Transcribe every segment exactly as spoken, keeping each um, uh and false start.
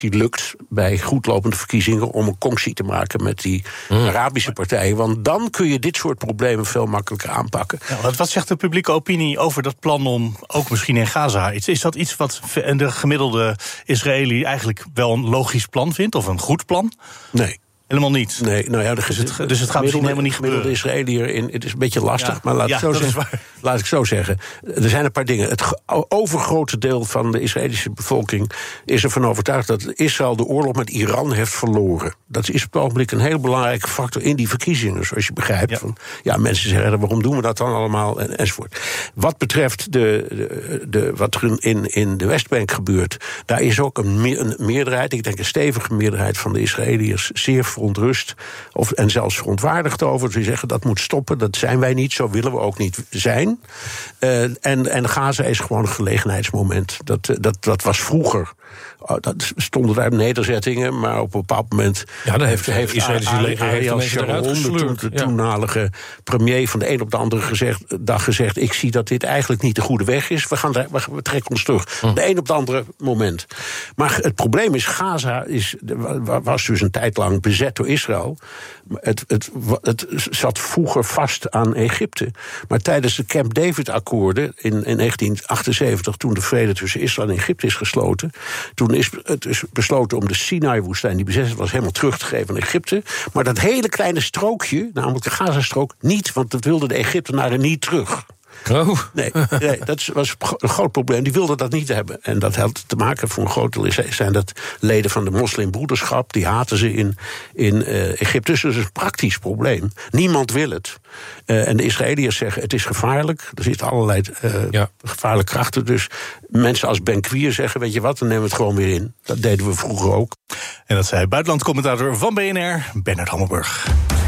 die lukt bij goedlopende verkiezingen om een conctie te maken met die mm. Arabische partijen. Want dan kun je dit soort problemen veel makkelijker aanpakken. Ja, wat zegt de publieke opinie over dat plan om ook misschien in Gaza? Is dat iets wat de gemiddelde Israëli eigenlijk wel een logisch plan vindt? Of een goed plan? Nee. Helemaal niet. Nee, nou ja, dus, het, dus het gaat misschien helemaal niet gebeuren. De Israëliër in, het is een beetje lastig, ja, maar laat, ja, ik zo zeggen, laat ik zo zeggen. Er zijn een paar dingen. Het overgrote deel van de Israëlische bevolking is ervan overtuigd dat Israël de oorlog met Iran heeft verloren. Dat is op het ogenblik een heel belangrijke factor in die verkiezingen, zoals je begrijpt. Ja, van, ja mensen zeggen, waarom doen we dat dan allemaal, en, enzovoort. Wat betreft de, de, de, wat er in, in de Westbank gebeurt, daar is ook een, me, een meerderheid, ik denk een stevige meerderheid van de Israëliërs, zeer verontrust of, en zelfs verontwaardigd over. Ze zeggen dat moet stoppen, dat zijn wij niet, zo willen we ook niet zijn. Uh, en, en Gaza is gewoon een gelegenheidsmoment. Dat, dat, dat was vroeger. Oh, dat stonden daar nederzettingen, maar op een bepaald moment ja, dan heeft, heeft Israëlische leger Ariel Sharon, de, de ja. toenmalige premier, van de een op de andere gezegd, dag gezegd, ik zie dat dit eigenlijk niet de goede weg is. We, gaan, we trekken ons terug. Hm. De een op de andere moment. Maar het probleem is, Gaza is, was dus een tijd lang bezet door Israël. Het, het, het zat vroeger vast aan Egypte. Maar tijdens de Camp David-akkoorden in, in negentien achtenzeventig, toen de vrede tussen Israël en Egypte is gesloten, toen is het is besloten om de Sinai-woestijn, die bezet was, helemaal terug te geven aan Egypte. Maar dat hele kleine strookje, namelijk de Gazastrook, niet, want dat wilden de Egyptenaren niet terug. Oh. Nee, nee, dat was een groot probleem. Die wilden dat niet hebben. En dat had te maken, voor een groot deel zijn dat leden van de moslimbroederschap. Die haten ze in, in uh, Egypte. Dus dat is een praktisch probleem. Niemand wil het. Uh, en de Israëliërs zeggen, het is gevaarlijk. Er zitten allerlei uh, ja. gevaarlijke krachten. Dus mensen als Ben Kwier zeggen, weet je wat, dan nemen we het gewoon weer in. Dat deden we vroeger ook. En dat zei buitenlandcommentator van B N R, Bernard Hammelburg.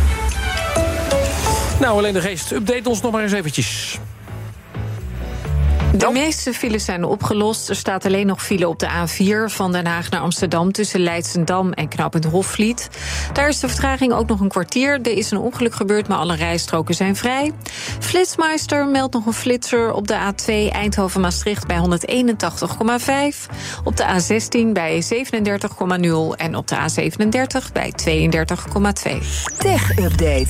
Nou, alleen de geest, update ons nog maar eens eventjes. De meeste files zijn opgelost. Er staat alleen nog file op de A vier van Den Haag naar Amsterdam tussen Leidschendam en knooppunt Hofvliet. Daar is de vertraging ook nog een kwartier. Er is een ongeluk gebeurd, maar alle rijstroken zijn vrij. Flitsmeister meldt nog een flitser op de A twee Eindhoven-Maastricht bij honderdeenentachtig komma vijf. Op de A zestien bij zevenendertig komma nul en op de A zevenendertig bij tweeëndertig komma twee. Tech Update.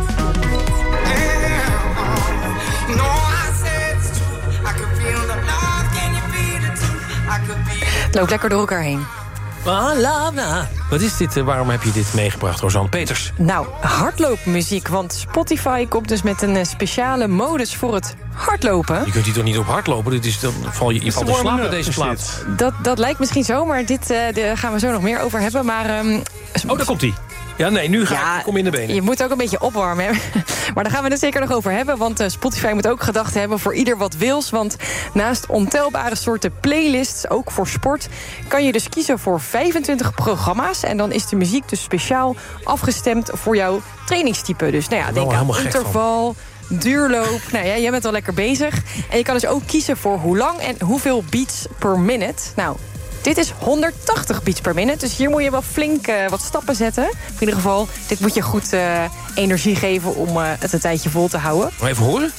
Het loopt lekker door elkaar heen. Wat is dit? Waarom heb je dit meegebracht, Rosanne Peters? Nou, hardloopmuziek, want Spotify komt dus met een speciale modus voor het hardlopen. Je kunt hier toch niet op hardlopen? Dit is, dan val je, je valt in slaap met deze plaat. Dat, dat lijkt misschien zo, maar dit uh, daar gaan we zo nog meer over hebben. Maar, um, oh, daar komt hij. Ja, nee, nu ga ja, ik, kom in de benen. Je moet ook een beetje opwarmen. Hè? Maar daar gaan we het zeker nog over hebben. Want uh, Spotify moet ook gedachten hebben voor ieder wat wils. Want naast ontelbare soorten playlists, ook voor sport, kan je dus kiezen voor vijfentwintig programma's. En dan is de muziek dus speciaal afgestemd voor jouw trainingstype. Dus nou ja, denk aan interval, duurloop. Nou ja, jij bent al lekker bezig. En je kan dus ook kiezen voor hoe lang en hoeveel beats per minute. Nou, dit is honderdtachtig beats per minute, dus hier moet je wel flink uh, wat stappen zetten. In ieder geval, dit moet je goed uh, energie geven om uh, het een tijdje vol te houden. Maar even horen.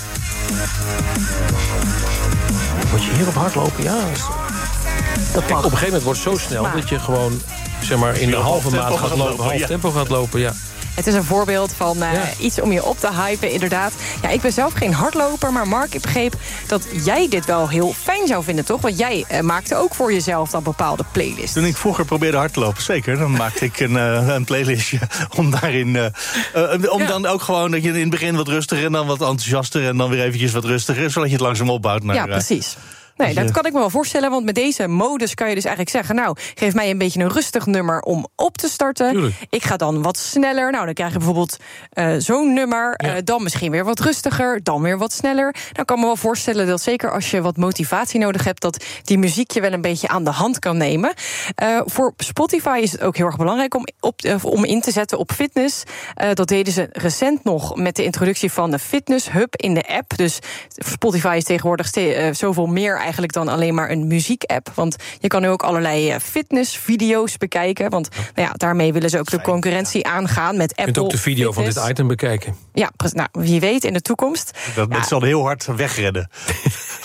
Moet je hierop hardlopen? Ja. Dat mag. Op een gegeven moment wordt het zo snel maar dat je gewoon zeg maar, in de halve maat gaat lopen, half tempo gaat lopen, ja. Het is een voorbeeld van uh, ja. iets om je op te hypen, inderdaad. Ja, ik ben zelf geen hardloper, maar Mark, ik begreep dat jij dit wel heel fijn zou vinden, toch? Want jij uh, maakte ook voor jezelf dan bepaalde playlists. Toen ik vroeger probeerde hard te lopen, zeker. Dan maakte ik een, uh, een playlistje om daarin... Uh, uh, om ja. dan ook gewoon dat je in het begin wat rustiger en dan wat enthousiaster en dan weer eventjes wat rustiger, zodat je het langzaam opbouwt naar... Ja, precies. Nee, dat kan ik me wel voorstellen, want met deze modus kan je dus eigenlijk zeggen, nou, geef mij een beetje een rustig nummer om op te starten. Tuurlijk. Ik ga dan wat sneller. Nou, dan krijg je bijvoorbeeld uh, zo'n nummer, ja. uh, dan misschien weer wat rustiger, dan weer wat sneller. Dan kan ik me wel voorstellen dat zeker als je wat motivatie nodig hebt, dat die muziek je wel een beetje aan de hand kan nemen. Uh, voor Spotify is het ook heel erg belangrijk om, op, uh, om in te zetten op fitness. Uh, dat deden ze recent nog met de introductie van de Fitness Hub in de app. Dus Spotify is tegenwoordig ste- uh, zoveel meer eigenlijk dan alleen maar een muziek-app. Want je kan nu ook allerlei fitnessvideo's bekijken. Want nou ja, daarmee willen ze ook de concurrentie aangaan met Apple. Je kunt ook de video Fitness van dit item bekijken. Ja, nou, wie weet in de toekomst. Dat ja. zal heel hard wegredden.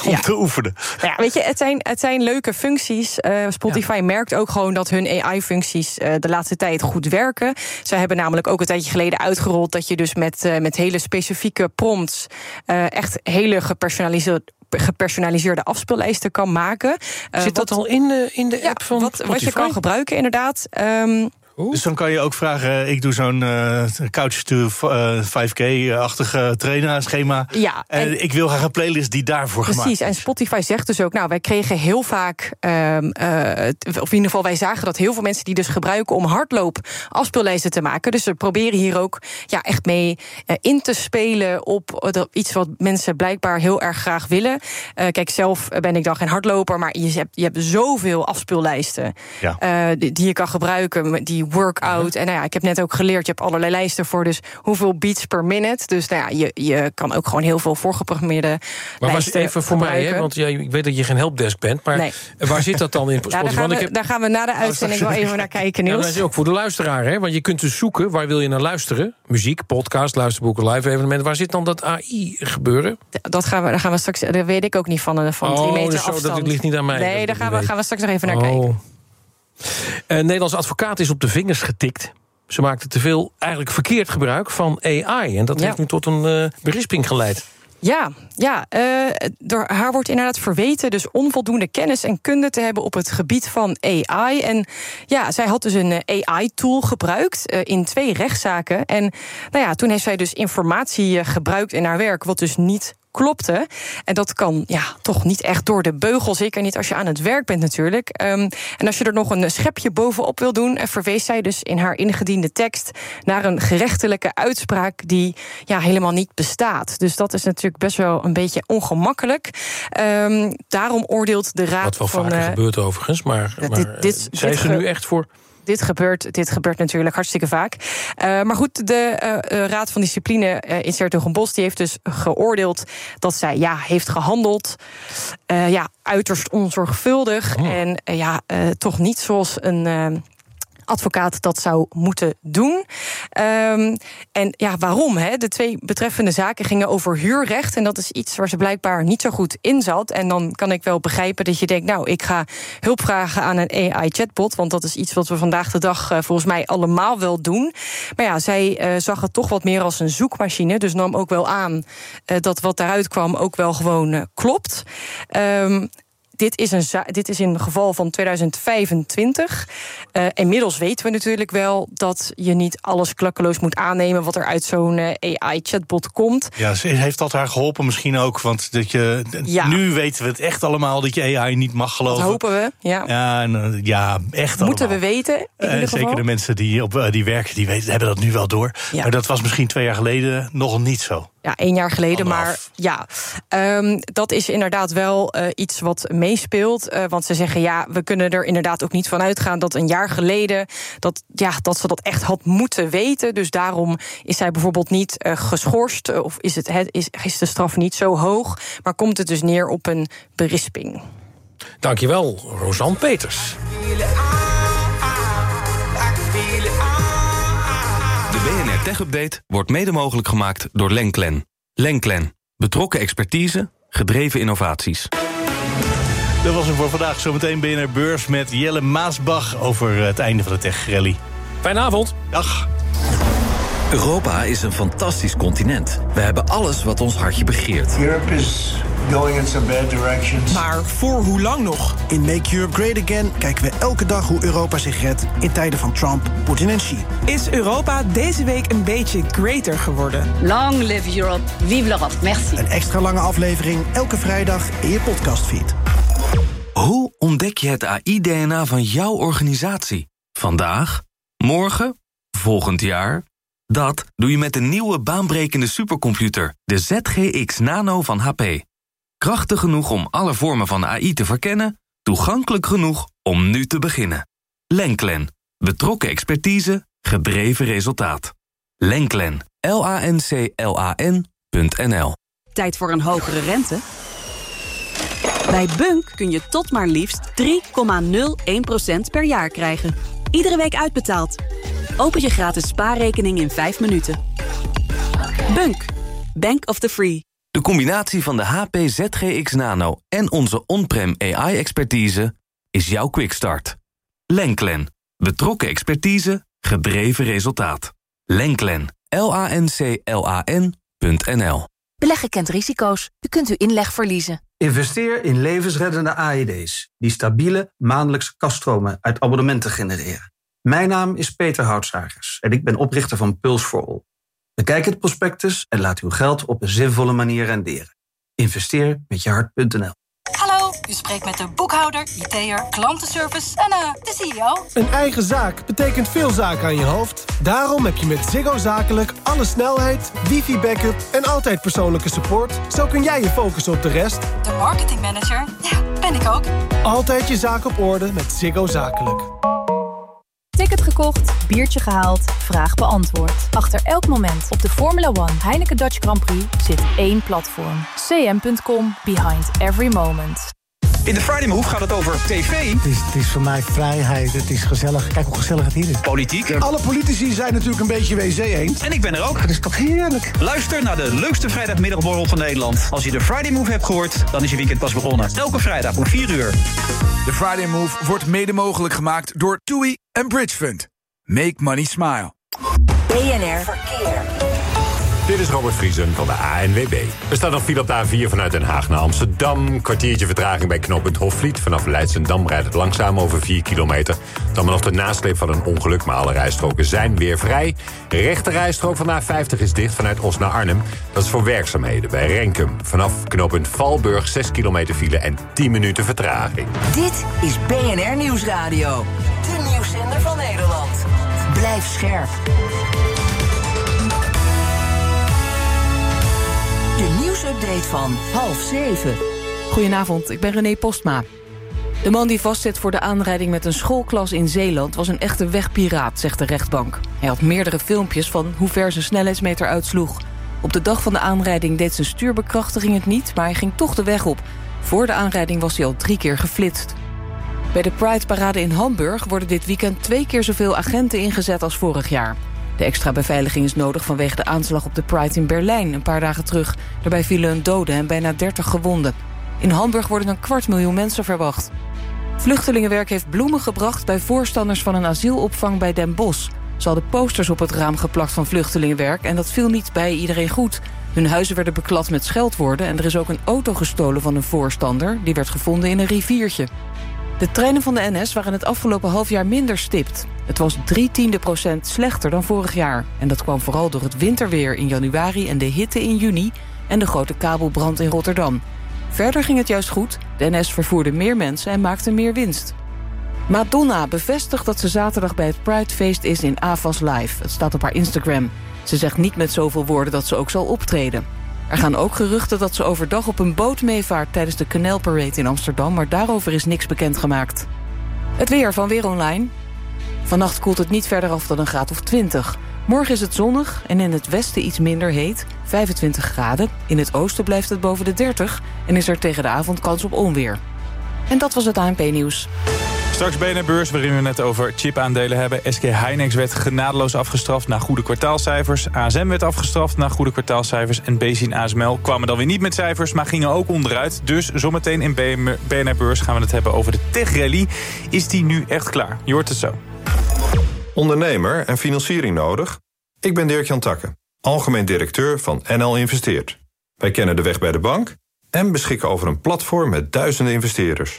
om ja. te oefenen. Ja, weet je, het zijn, het zijn leuke functies. Uh, Spotify ja. merkt ook gewoon dat hun A I-functies uh, de laatste tijd goed werken. Zij hebben namelijk ook een tijdje geleden uitgerold dat je dus met, uh, met hele specifieke prompts uh, echt hele gepersonaliseerde gepersonaliseerde afspeellijsten kan maken. Uh, Zit dat wat, al in de, in de app ja, van wat, Spotify? Wat je kan gebruiken, inderdaad. Um, Dus dan kan je ook vragen, ik doe zo'n uh, couch to vijf K-achtige trainerschema. Ja, en, en ik wil graag een playlist die daarvoor precies, gemaakt is. En Spotify zegt dus ook, nou, wij kregen heel vaak, um, uh, of in ieder geval wij zagen dat heel veel mensen die dus gebruiken om hardloop afspeellijsten te maken. Dus ze proberen hier ook ja, echt mee uh, in te spelen op uh, iets wat mensen blijkbaar heel erg graag willen. Uh, kijk, zelf ben ik dan geen hardloper, maar je hebt, je hebt zoveel afspeellijsten ja. uh, die, die je kan gebruiken, die workout. En nou ja, ik heb net ook geleerd, je hebt allerlei lijsten voor, dus hoeveel beats per minute. Dus nou ja, je, je kan ook gewoon heel veel voorgeprogrammeerde maar lijsten was even voor gebruiken. mij, hè, want ja, ik weet dat je geen helpdesk bent, maar nee. waar zit dat dan in Spotify? Ja, daar, gaan we, heb... daar gaan we na de uitzending wel even naar kijken, Niels. Ja, dat is ook voor de luisteraar, hè? Want je kunt dus zoeken, waar wil je naar luisteren? Muziek, podcast, luisterboeken, live evenementen. Waar zit dan dat A I gebeuren? Dat gaan we, daar gaan we straks, dat weet ik ook niet van, van drie oh, meter dus zo, afstand. Dat ligt niet aan mij. Nee, daar gaan we, gaan we straks nog even naar oh. kijken. Een Nederlands advocaat is op de vingers getikt. Ze maakte te veel, eigenlijk verkeerd gebruik van A I. En dat ja. heeft nu tot een uh, berisping geleid. Ja, ja uh, door haar wordt inderdaad verweten dus onvoldoende kennis en kunde te hebben op het gebied van A I. En ja, zij had dus een A I-tool gebruikt uh, in twee rechtszaken. En nou ja, toen heeft zij dus informatie uh, gebruikt in haar werk, wat dus niet klopte. En dat kan ja toch niet echt door de beugel. Zeker niet als je aan het werk bent natuurlijk. Um, en als je er nog een schepje bovenop wil doen, verwees zij dus in haar ingediende tekst naar een gerechtelijke uitspraak die ja helemaal niet bestaat. Dus dat is natuurlijk best wel een beetje ongemakkelijk. Um, daarom oordeelt de raad Wat wel van... vaker uh, gebeurt overigens, maar, dit, maar dit, zijn dit ze ge- nu echt voor... Dit gebeurt, dit gebeurt natuurlijk hartstikke vaak. Uh, maar goed, de uh, uh, Raad van Discipline uh, in 's-Hertogenbosch die heeft dus geoordeeld dat zij ja, heeft gehandeld. Uh, ja, uiterst onzorgvuldig. Oh. En uh, ja, uh, toch niet zoals een Uh, advocaat dat zou moeten doen. Um, en ja, waarom? Hè? De twee betreffende zaken gingen over huurrecht. En dat is iets waar ze blijkbaar niet zo goed in zat. En dan kan ik wel begrijpen dat je denkt, nou, ik ga hulp vragen aan een A I-chatbot. Want dat is iets wat we vandaag de dag uh, volgens mij allemaal wel doen. Maar ja, zij uh, zag het toch wat meer als een zoekmachine. Dus nam ook wel aan uh, dat wat daaruit kwam ook wel gewoon uh, klopt. Um, Dit is, een za- dit is in een geval van tweeduizend vijfentwintig. Uh, inmiddels weten we natuurlijk wel dat je niet alles klakkeloos moet aannemen wat er uit zo'n uh, A I-chatbot komt. Ja, heeft dat haar geholpen misschien ook? Want dat je, ja. nu weten we het echt allemaal dat je A I niet mag geloven. Dat hopen we, ja. Ja, en, ja echt Moeten allemaal. we weten, in uh, ieder Zeker geval. de mensen die, op, uh, die werken, die weten, hebben dat nu wel door. Ja. Maar dat was misschien twee jaar geleden nog niet zo. Ja, één jaar geleden, Anderhalf. maar ja, um, dat is inderdaad wel uh, iets wat meespeelt. Uh, want ze zeggen, ja, we kunnen er inderdaad ook niet van uitgaan dat een jaar geleden dat, ja, dat ze dat echt had moeten weten. Dus daarom is zij bijvoorbeeld niet uh, geschorst, uh, of is, het, het, is, is de straf niet zo hoog, maar komt het dus neer op een berisping. Dankjewel, Rosanne Peters. De B N R Tech Update wordt mede mogelijk gemaakt door Lenklen. Lenklen. Betrokken expertise, gedreven innovaties. Dat was hem voor vandaag. Zometeen B N R Beurs met Jelle Maasbach over het einde van de Tech Rally. Fijne avond. Dag. Europa is een fantastisch continent. We hebben alles wat ons hartje begeert. Europe is going in some bad directions. Maar voor hoe lang nog? In Make Europe Great Again kijken we elke dag hoe Europa zich redt in tijden van Trump, Poetin en Xi. Is Europa deze week een beetje greater geworden? Long live Europe, vive l'Europe, merci. Een extra lange aflevering elke vrijdag in je podcastfeed. Hoe ontdek je het A I-D N A van jouw organisatie? Vandaag? Morgen? Volgend jaar? Dat doe je met de nieuwe baanbrekende supercomputer, de Z G X Nano van H P. Krachtig genoeg om alle vormen van A I te verkennen, toegankelijk genoeg om nu te beginnen. Lenklen. Betrokken expertise, gedreven resultaat. Lenklen. L A N C L A N punt N L. Tijd voor een hogere rente? Bij Bunk kun je tot maar liefst drie komma nul één procent per jaar krijgen. Iedere week uitbetaald. Open je gratis spaarrekening in vijf minuten. Bunk. Bank of the Free. De combinatie van de H P Z G X Nano en onze on-prem A I-expertise is jouw quickstart. Lenklen. Betrokken expertise, gedreven resultaat. Lenklen. L A N C L A N punt N L. Beleggen kent risico's. U kunt uw inleg verliezen. Investeer in levensreddende A E D's... die stabiele maandelijkse kaststromen uit abonnementen genereren. Mijn naam is Peter Houtsagers en ik ben oprichter van Pulse for All. Bekijk het prospectus en laat uw geld op een zinvolle manier renderen. Investeer met je hart punt n l. Hallo, u spreekt met de boekhouder, I T'er, klantenservice en uh, de C E O. Een eigen zaak betekent veel zaken aan je hoofd. Daarom heb je met Ziggo Zakelijk alle snelheid, wifi-backup en altijd persoonlijke support. Zo kun jij je focussen op de rest. De marketingmanager, ja, ben ik ook. Altijd je zaak op orde met Ziggo Zakelijk. Ticket gekocht, biertje gehaald, vraag beantwoord. Achter elk moment op de Formula One Heineken Dutch Grand Prix zit één platform. C M punt com, behind every moment. In de Friday Move gaat het over tv. Het is, het is voor mij vrijheid, het is gezellig. Kijk hoe gezellig het hier is. Politiek. Alle politici zijn natuurlijk een beetje W C eens. En ik ben er ook. Dat is toch heerlijk. Luister naar de leukste vrijdagmiddagborrel van Nederland. Als je de Friday Move hebt gehoord, dan is je weekend pas begonnen. Elke vrijdag om vier uur. De Friday Move wordt mede mogelijk gemaakt door TUI en Bridge Fund. Make money smile. B N R Verkeer. Dit is Robert Vriesen van de A N W B. Er staat nog file op de A vier vanuit Den Haag naar Amsterdam. Kwartiertje vertraging bij knooppunt Hofvliet. Vanaf Leidschendam rijdt het langzaam over vier kilometer. Dan maar nog de nasleep van een ongeluk, maar alle rijstroken zijn weer vrij. De rechte rijstrook van de A vijftig is dicht vanuit Os naar Arnhem. Dat is voor werkzaamheden bij Renkum. Vanaf knooppunt Valburg zes kilometer file en tien minuten vertraging. Dit is B N R Nieuwsradio. De nieuwszender van Nederland. Blijf scherp. De nieuwsupdate van half zeven. Goedenavond, ik ben René Postma. De man die vastzit voor de aanrijding met een schoolklas in Zeeland was een echte wegpiraat, zegt de rechtbank. Hij had meerdere filmpjes van hoe ver zijn snelheidsmeter uitsloeg. Op de dag van de aanrijding deed zijn stuurbekrachtiging het niet, maar hij ging toch de weg op. Voor de aanrijding was hij al drie keer geflitst. Bij de Pride-parade in Hamburg worden dit weekend twee keer zoveel agenten ingezet als vorig jaar. De extra beveiliging is nodig vanwege de aanslag op de Pride in Berlijn een paar dagen terug. Daarbij vielen een dode en bijna dertig gewonden. In Hamburg worden een kwart miljoen mensen verwacht. Vluchtelingenwerk heeft bloemen gebracht bij voorstanders van een asielopvang bij Den Bosch. Ze hadden posters op het raam geplakt van Vluchtelingenwerk en dat viel niet bij iedereen goed. Hun huizen werden beklad met scheldwoorden en er is ook een auto gestolen van een voorstander. Die werd gevonden in een riviertje. De treinen van de N S waren het afgelopen half jaar minder stipt. Het was drie tiende procent slechter dan vorig jaar. En dat kwam vooral door het winterweer in januari en de hitte in juni en de grote kabelbrand in Rotterdam. Verder ging het juist goed. De N S vervoerde meer mensen en maakte meer winst. Madonna bevestigt dat ze zaterdag bij het Pridefeest is in Avas Live. Het staat op haar Instagram. Ze zegt niet met zoveel woorden dat ze ook zal optreden. Er gaan ook geruchten dat ze overdag op een boot meevaart tijdens de Canal Parade in Amsterdam, maar daarover is niks bekendgemaakt. Het weer van Weer Online. Vannacht koelt het niet verder af dan een graad of twintig. Morgen is het zonnig en in het westen iets minder heet, vijfentwintig graden. In het oosten blijft het boven de dertig en is er tegen de avond kans op onweer. En dat was het A N P-nieuws. Straks B N R Beurs, waarin we het net over chipaandelen hebben. S K Hynix werd genadeloos afgestraft na goede kwartaalcijfers. A S M werd afgestraft na goede kwartaalcijfers. En B C en A S M L kwamen dan weer niet met cijfers, maar gingen ook onderuit. Dus zometeen in B N R Beurs gaan we het hebben over de tech-rally. Is die nu echt klaar? Je hoort het zo. Ondernemer en financiering nodig? Ik ben Dirk-Jan Takke, algemeen directeur van N L Investeert. Wij kennen de weg bij de bank en beschikken over een platform met duizenden investeerders.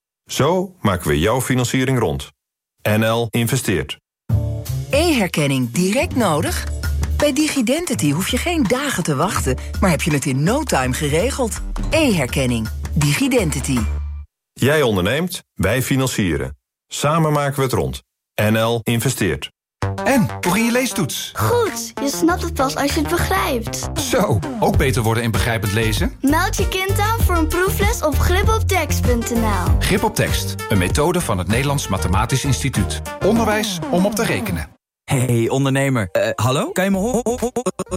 Zo maken we jouw financiering rond. N L Investeert. E-herkenning direct nodig? Bij Digidentity hoef je geen dagen te wachten, maar heb je het in no time geregeld. E-herkenning. Digidentity. Jij onderneemt, wij financieren. Samen maken we het rond. N L Investeert. En, hoe ging je leestoets? Goed, je snapt het pas als je het begrijpt. Zo, ook beter worden in begrijpend lezen? Meld je kind aan voor een proefles op grip op tekst punt n l. Grip op tekst, een methode van het Nederlands Mathematisch Instituut. Onderwijs om op te rekenen. Hey ondernemer, uh, hallo? Kan je me horen?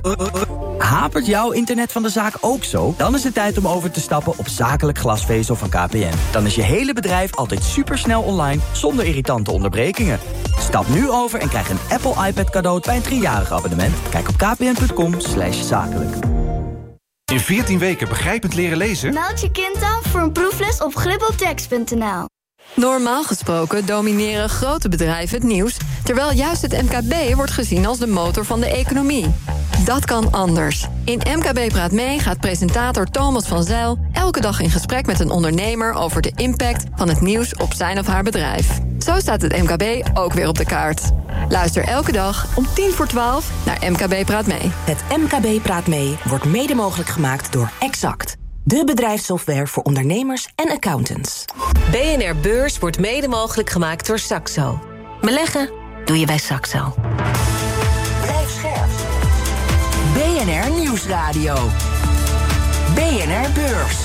Hapert jouw internet van de zaak ook zo? Dan is het tijd om over te stappen op zakelijk glasvezel van K P N. Dan is je hele bedrijf altijd supersnel online, zonder irritante onderbrekingen. Stap nu over en krijg een Apple iPad cadeau bij een driejarig abonnement. Kijk op kpn punt com slash zakelijk. In veertien weken begrijpend leren lezen? Meld je kind aan voor een proefles op grip op tekst punt n l. Normaal gesproken domineren grote bedrijven het nieuws, terwijl juist het M K B wordt gezien als de motor van de economie. Dat kan anders. In M K B Praat Mee gaat presentator Thomas van Zijl elke dag in gesprek met een ondernemer over de impact van het nieuws op zijn of haar bedrijf. Zo staat het M K B ook weer op de kaart. Luister elke dag om tien voor twaalf naar M K B Praat Mee. Het M K B Praat Mee wordt mede mogelijk gemaakt door Exact, de bedrijfssoftware voor ondernemers en accountants. B N R Beurs wordt mede mogelijk gemaakt door Saxo. Beleggen doe je bij Saxo. Blijf scherp. B N R Nieuwsradio. B N R Beurs.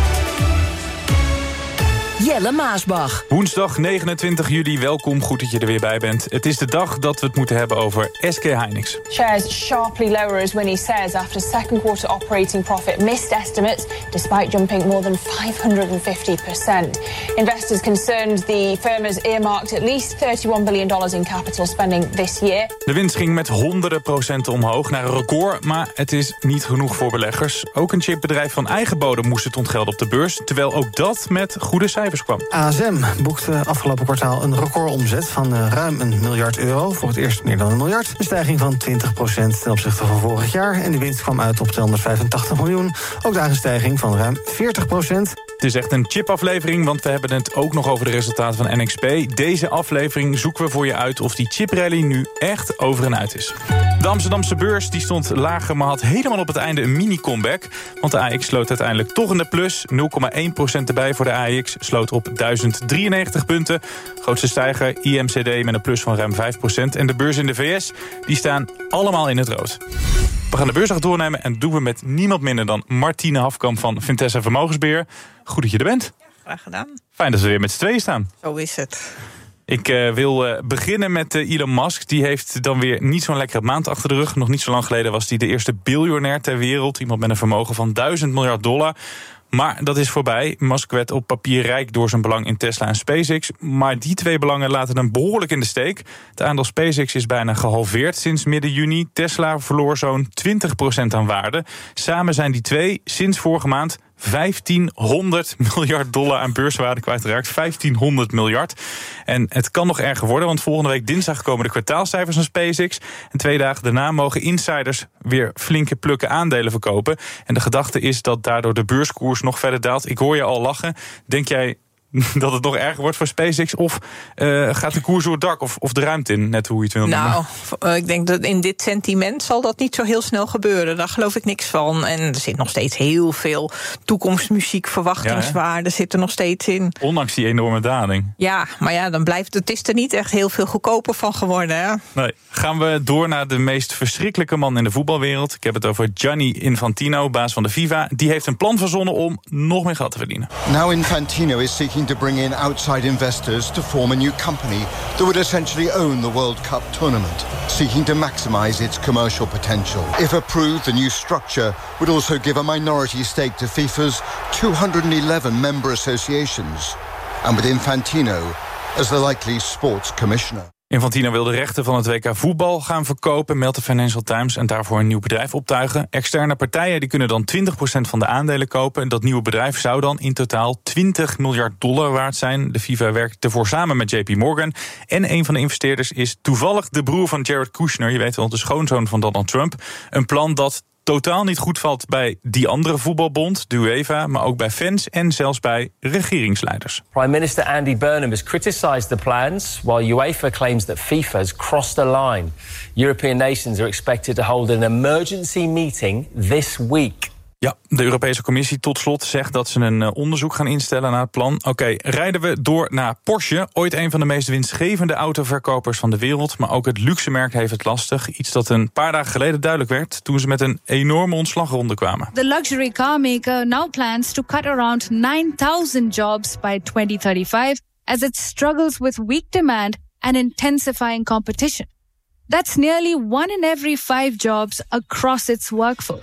Jelle Maasbach. Woensdag negenentwintig juli, welkom, goed dat je er weer bij bent. Het is de dag dat we het moeten hebben over S K Hynix. Shares sharply lower, as Winnie says, after second quarter operating profit missed estimates, despite jumping more than five hundred fifty percent. Investors concerned the firm has earmarked at least thirty-one billion dollars in capital spending this year. De winst ging met honderden procenten omhoog naar een record, maar het is niet genoeg voor beleggers. Ook een chipbedrijf van eigen bodem moest het ontgelden op de beurs, terwijl ook dat met goede cijfers kwam. A S M boekte afgelopen kwartaal een recordomzet van uh, ruim een miljard euro. Voor het eerst meer dan een miljard. Een stijging van twintig procent ten opzichte van vorig jaar. En de winst kwam uit op tweehonderdvijfentachtig miljoen. Ook daar een stijging van ruim veertig procent. Het is echt een chipaflevering, want we hebben het ook nog over de resultaten van N X P. Deze aflevering zoeken we voor je uit of die chiprally nu echt over en uit is. De Amsterdamse beurs die stond lager, maar had helemaal op het einde een mini-comeback. Want de A X sloot uiteindelijk toch in de plus. nul komma één procent erbij voor de A X. Sloot op duizend drieënnegentig punten. Grootste stijger I M C D met een plus van ruim vijf procent. En de beurs in de V S die staan allemaal in het rood. We gaan de beursdag doornemen en dat doen we met niemand minder dan Martine Hafkamp van Vintessa Vermogensbeheer. Goed dat je er bent. Graag gedaan. Fijn dat we weer met z'n tweeën staan. Zo is het. Ik uh, wil uh, beginnen met uh, Elon Musk. Die heeft dan weer niet zo'n lekkere maand achter de rug. Nog niet zo lang geleden was hij de eerste biljonair ter wereld. Iemand met een vermogen van duizend miljard dollar. Maar dat is voorbij. Musk werd op papier rijk door zijn belang in Tesla en SpaceX. Maar die twee belangen laten hem behoorlijk in de steek. Het aandeel SpaceX is bijna gehalveerd sinds midden juni. Tesla verloor zo'n twintig procent aan waarde. Samen zijn die twee sinds vorige maand vijftienhonderd miljard dollar aan beurswaarde kwijtgeraakt. vijftienhonderd miljard. En het kan nog erger worden, want volgende week dinsdag komen de kwartaalcijfers van SpaceX. En twee dagen daarna mogen insiders weer flinke plukken aandelen verkopen. En de gedachte is dat daardoor de beurskoers nog verder daalt. Ik hoor je al lachen. Denk jij dat het nog erger wordt voor SpaceX? Of uh, gaat de koers door het dak of, of de ruimte in? Net hoe je het wil noemen. Nou, ik denk dat in dit sentiment zal dat niet zo heel snel gebeuren. Daar geloof ik niks van. En er zit nog steeds heel veel toekomstmuziek, verwachtingswaarde ja, zit er nog steeds in. Ondanks die enorme daling. Ja, maar ja, dan blijft het is er niet echt heel veel goedkoper van geworden. Hè? Nee. Gaan we door naar de meest verschrikkelijke man in de voetbalwereld. Ik heb het over Gianni Infantino, baas van de FIFA. Die heeft een plan verzonnen om nog meer geld te verdienen. Now Infantino is seeking to bring in outside investors to form a new company that would essentially own the World Cup tournament, seeking to maximize its commercial potential. If approved, the new structure would also give a minority stake to FIFA's two hundred eleven member associations, and with Infantino as the likely sports commissioner. Infantino wil de rechten van het W K voetbal gaan verkopen, meldt de Financial Times, en daarvoor een nieuw bedrijf optuigen. Externe partijen die kunnen dan twintig procent van de aandelen kopen. Dat nieuwe bedrijf zou dan in totaal twintig miljard dollar waard zijn. De FIFA werkt ervoor samen met J P Morgan. En een van de investeerders is toevallig de broer van Jared Kushner, je weet wel, de schoonzoon van Donald Trump. Een plan dat totaal niet goed valt bij die andere voetbalbond, de UEFA, maar ook bij fans en zelfs bij regeringsleiders. Prime Minister Andy Burnham has criticised the plans, while UEFA claims that FIFA has crossed a line. European nations are expected to hold an emergency meeting this week. Ja, de Europese Commissie tot slot zegt dat ze een onderzoek gaan instellen naar het plan. Oké, okay, rijden we door naar Porsche. Ooit een van de meest winstgevende autoverkopers van de wereld. Maar ook het luxe merk heeft het lastig. Iets dat een paar dagen geleden duidelijk werd toen ze met een enorme ontslagronde kwamen. The luxury car maker now plans to cut around nine thousand jobs by twenty thirty-five as it struggles with weak demand and intensifying competition. That's nearly one in every five jobs across its workforce.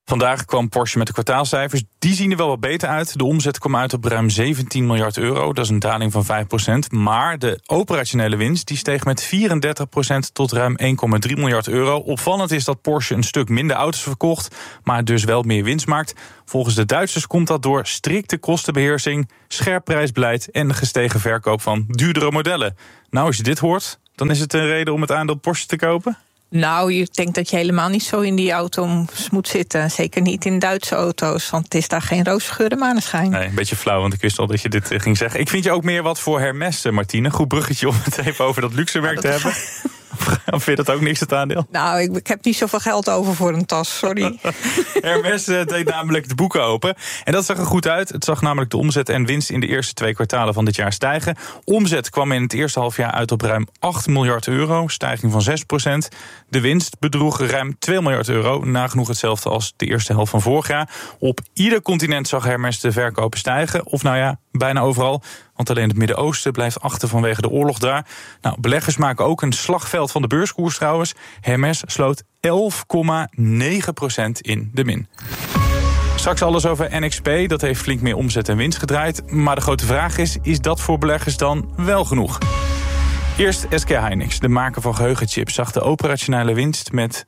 Vandaag kwam Porsche met de kwartaalcijfers. Die zien er wel wat beter uit. De omzet kwam uit op ruim zeventien miljard euro. Dat is een daling van vijf procent. Maar de operationele winst die steeg met vierendertig procent tot ruim één komma drie miljard euro. Opvallend is dat Porsche een stuk minder auto's verkocht, maar dus wel meer winst maakt. Volgens de Duitsers komt dat door strikte kostenbeheersing, scherp prijsbeleid en de gestegen verkoop van duurdere modellen. Nou, als je dit hoort, dan is het een reden om het aandeel Porsche te kopen? Nou, je denkt dat je helemaal niet zo in die auto moet zitten. Zeker niet in Duitse auto's, want het is daar geen roze geur en maneschijn. Nee, een beetje flauw, want ik wist al dat je dit ging zeggen. Ik vind je ook meer wat voor Hermes, Martine. Goed bruggetje om het even over dat luxemerk ja, dat te hebben. Of vind je dat ook niks, het aandeel? Nou, ik, ik heb niet zoveel geld over voor een tas, sorry. Hermes uh, deed namelijk de boeken open. En dat zag er goed uit. Het zag namelijk de omzet en winst in de eerste twee kwartalen van dit jaar stijgen. Omzet kwam in het eerste halfjaar uit op ruim acht miljard euro. Stijging van zes procent. De winst bedroeg ruim twee miljard euro. Nagenoeg hetzelfde als de eerste helft van vorig jaar. Op ieder continent zag Hermes de verkopen stijgen. Of nou ja, bijna overal. Want alleen het Midden-Oosten blijft achter vanwege de oorlog daar. Nou, beleggers maken ook een slagveld van de beurskoers trouwens. Hermes sloot elf komma negen procent in de min. Straks alles over N X P, dat heeft flink meer omzet en winst gedraaid. Maar de grote vraag is, is dat voor beleggers dan wel genoeg? Eerst S K Hynix, de maker van geheugenchips, zag de operationele winst met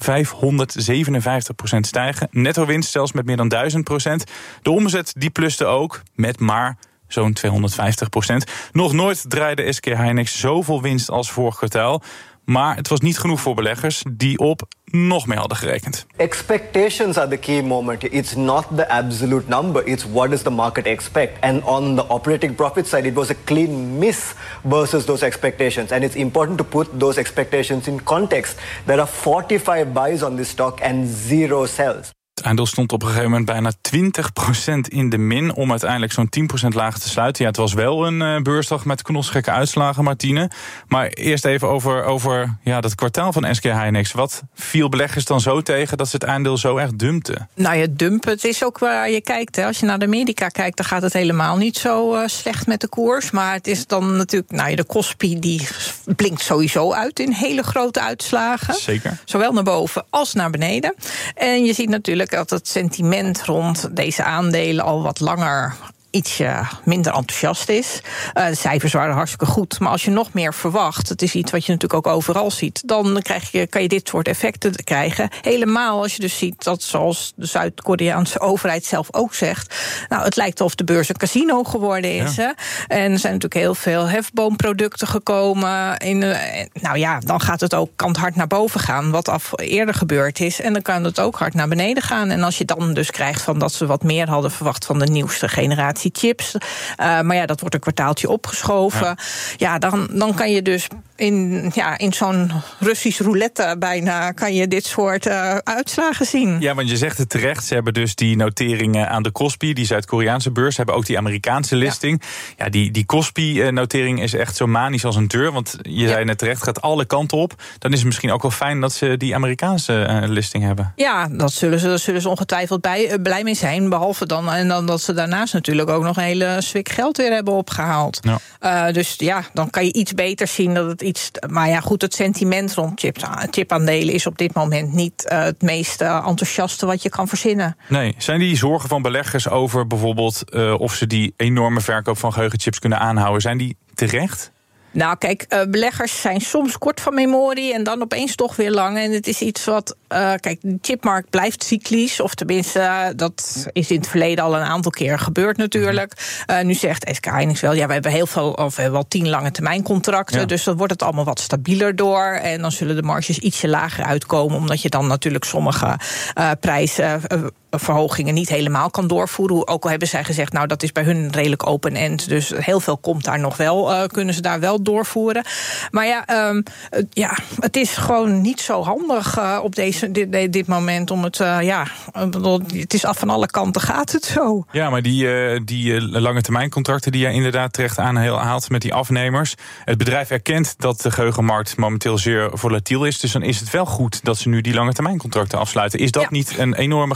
vijfhonderdzevenenvijftig procent stijgen. Netto winst zelfs met meer dan duizend procent. De omzet die pluste ook met maar zo'n tweehonderdvijftig procent. Nog nooit draaide S K Hynix zoveel winst als vorig kwartaal. Maar het was niet genoeg voor beleggers die op nog meer hadden gerekend. Expectations are the key moment. It's not the absolute number. It's what does the market expect. And on the operating profit side, it was a clean miss versus those expectations. And it's important to put those expectations in context. There are forty-five buys on this stock and zero sells. Het aandeel stond op een gegeven moment bijna twintig procent in de min, om uiteindelijk zo'n tien procent lager te sluiten. Ja, het was wel een uh, beursdag met knotsgekke uitslagen, Martine. Maar eerst even over, over ja, dat kwartaal van S K Hynix. Wat viel beleggers dan zo tegen dat ze het aandeel zo echt dumpten? Nou ja, dumpen, het is ook waar je kijkt. Hè. Als je naar de Amerika kijkt, dan gaat het helemaal niet zo uh, slecht met de koers. Maar het is dan natuurlijk, nou ja, de Kospi die blinkt sowieso uit in hele grote uitslagen. Zeker. Zowel naar boven als naar beneden. En je ziet natuurlijk dat het sentiment rond deze aandelen al wat langer ietsje minder enthousiast is. Uh, de cijfers waren hartstikke goed. Maar als je nog meer verwacht, het is iets wat je natuurlijk ook overal ziet, dan krijg je, kan je dit soort effecten krijgen. Helemaal als je dus ziet dat, zoals de Zuid-Koreaanse overheid zelf ook zegt, nou, het lijkt of de beurs een casino geworden is. Ja. Hè? En er zijn natuurlijk heel veel hefboomproducten gekomen. In, uh, nou ja, dan gaat het ook, kan het hard naar boven gaan, wat af eerder gebeurd is. En dan kan het ook hard naar beneden gaan. En als je dan dus krijgt van dat ze wat meer hadden verwacht van de nieuwste generatie chips. Uh, maar ja, dat wordt een kwartaaltje opgeschoven. Ja, ja dan, dan kan je dus in, ja, in zo'n Russisch roulette bijna kan je dit soort uh, uitslagen zien. Ja, want je zegt het terecht. Ze hebben dus die noteringen aan de Kospi, die Zuid-Koreaanse beurs, hebben ook die Amerikaanse listing. Ja, ja die, die Kospi-notering is echt zo manisch als een deur. Want je ja. zei net terecht, gaat alle kanten op. Dan is het misschien ook wel fijn dat ze die Amerikaanse uh, listing hebben. Ja, dat zullen ze, daar zullen ze ongetwijfeld bij, uh, blij mee zijn. Behalve dan, en dan dat ze daarnaast natuurlijk ook nog een hele zwik geld weer hebben opgehaald. Ja. Uh, dus ja, dan kan je iets beter zien dat het iets. Maar ja, goed, het sentiment rond chips, chipaandelen is op dit moment niet uh, het meest uh, enthousiaste wat je kan verzinnen. Nee, zijn die zorgen van beleggers over bijvoorbeeld uh, of ze die enorme verkoop van geheugenchips kunnen aanhouden, zijn die terecht? Nou, kijk, uh, beleggers zijn soms kort van memorie en dan opeens toch weer lang. En het is iets wat, uh, kijk, de chipmarkt blijft cyclisch. Of tenminste, uh, dat is in het verleden al een aantal keer gebeurd natuurlijk. Uh, nu zegt S K Hynix wel, ja, we hebben heel veel, of we hebben wel tien lange termijn contracten. Ja. Dus dan wordt het allemaal wat stabieler door. En dan zullen de marges ietsje lager uitkomen, omdat je dan natuurlijk sommige uh, prijzen Uh, verhogingen niet helemaal kan doorvoeren. Ook al hebben zij gezegd, nou, dat is bij hun redelijk open-end. Dus heel veel komt daar nog wel, uh, kunnen ze daar wel doorvoeren. Maar ja, um, uh, ja het is gewoon niet zo handig uh, op deze, dit, dit moment om het, uh, ja, uh, het is af van alle kanten gaat het zo. Ja, maar die, uh, die uh, lange termijn contracten die jij inderdaad terecht aanhaalt met die afnemers. Het bedrijf erkent dat de geheugenmarkt momenteel zeer volatiel is. Dus dan is het wel goed dat ze nu die lange termijn contracten afsluiten. Is dat ja. niet een enorme geruststelling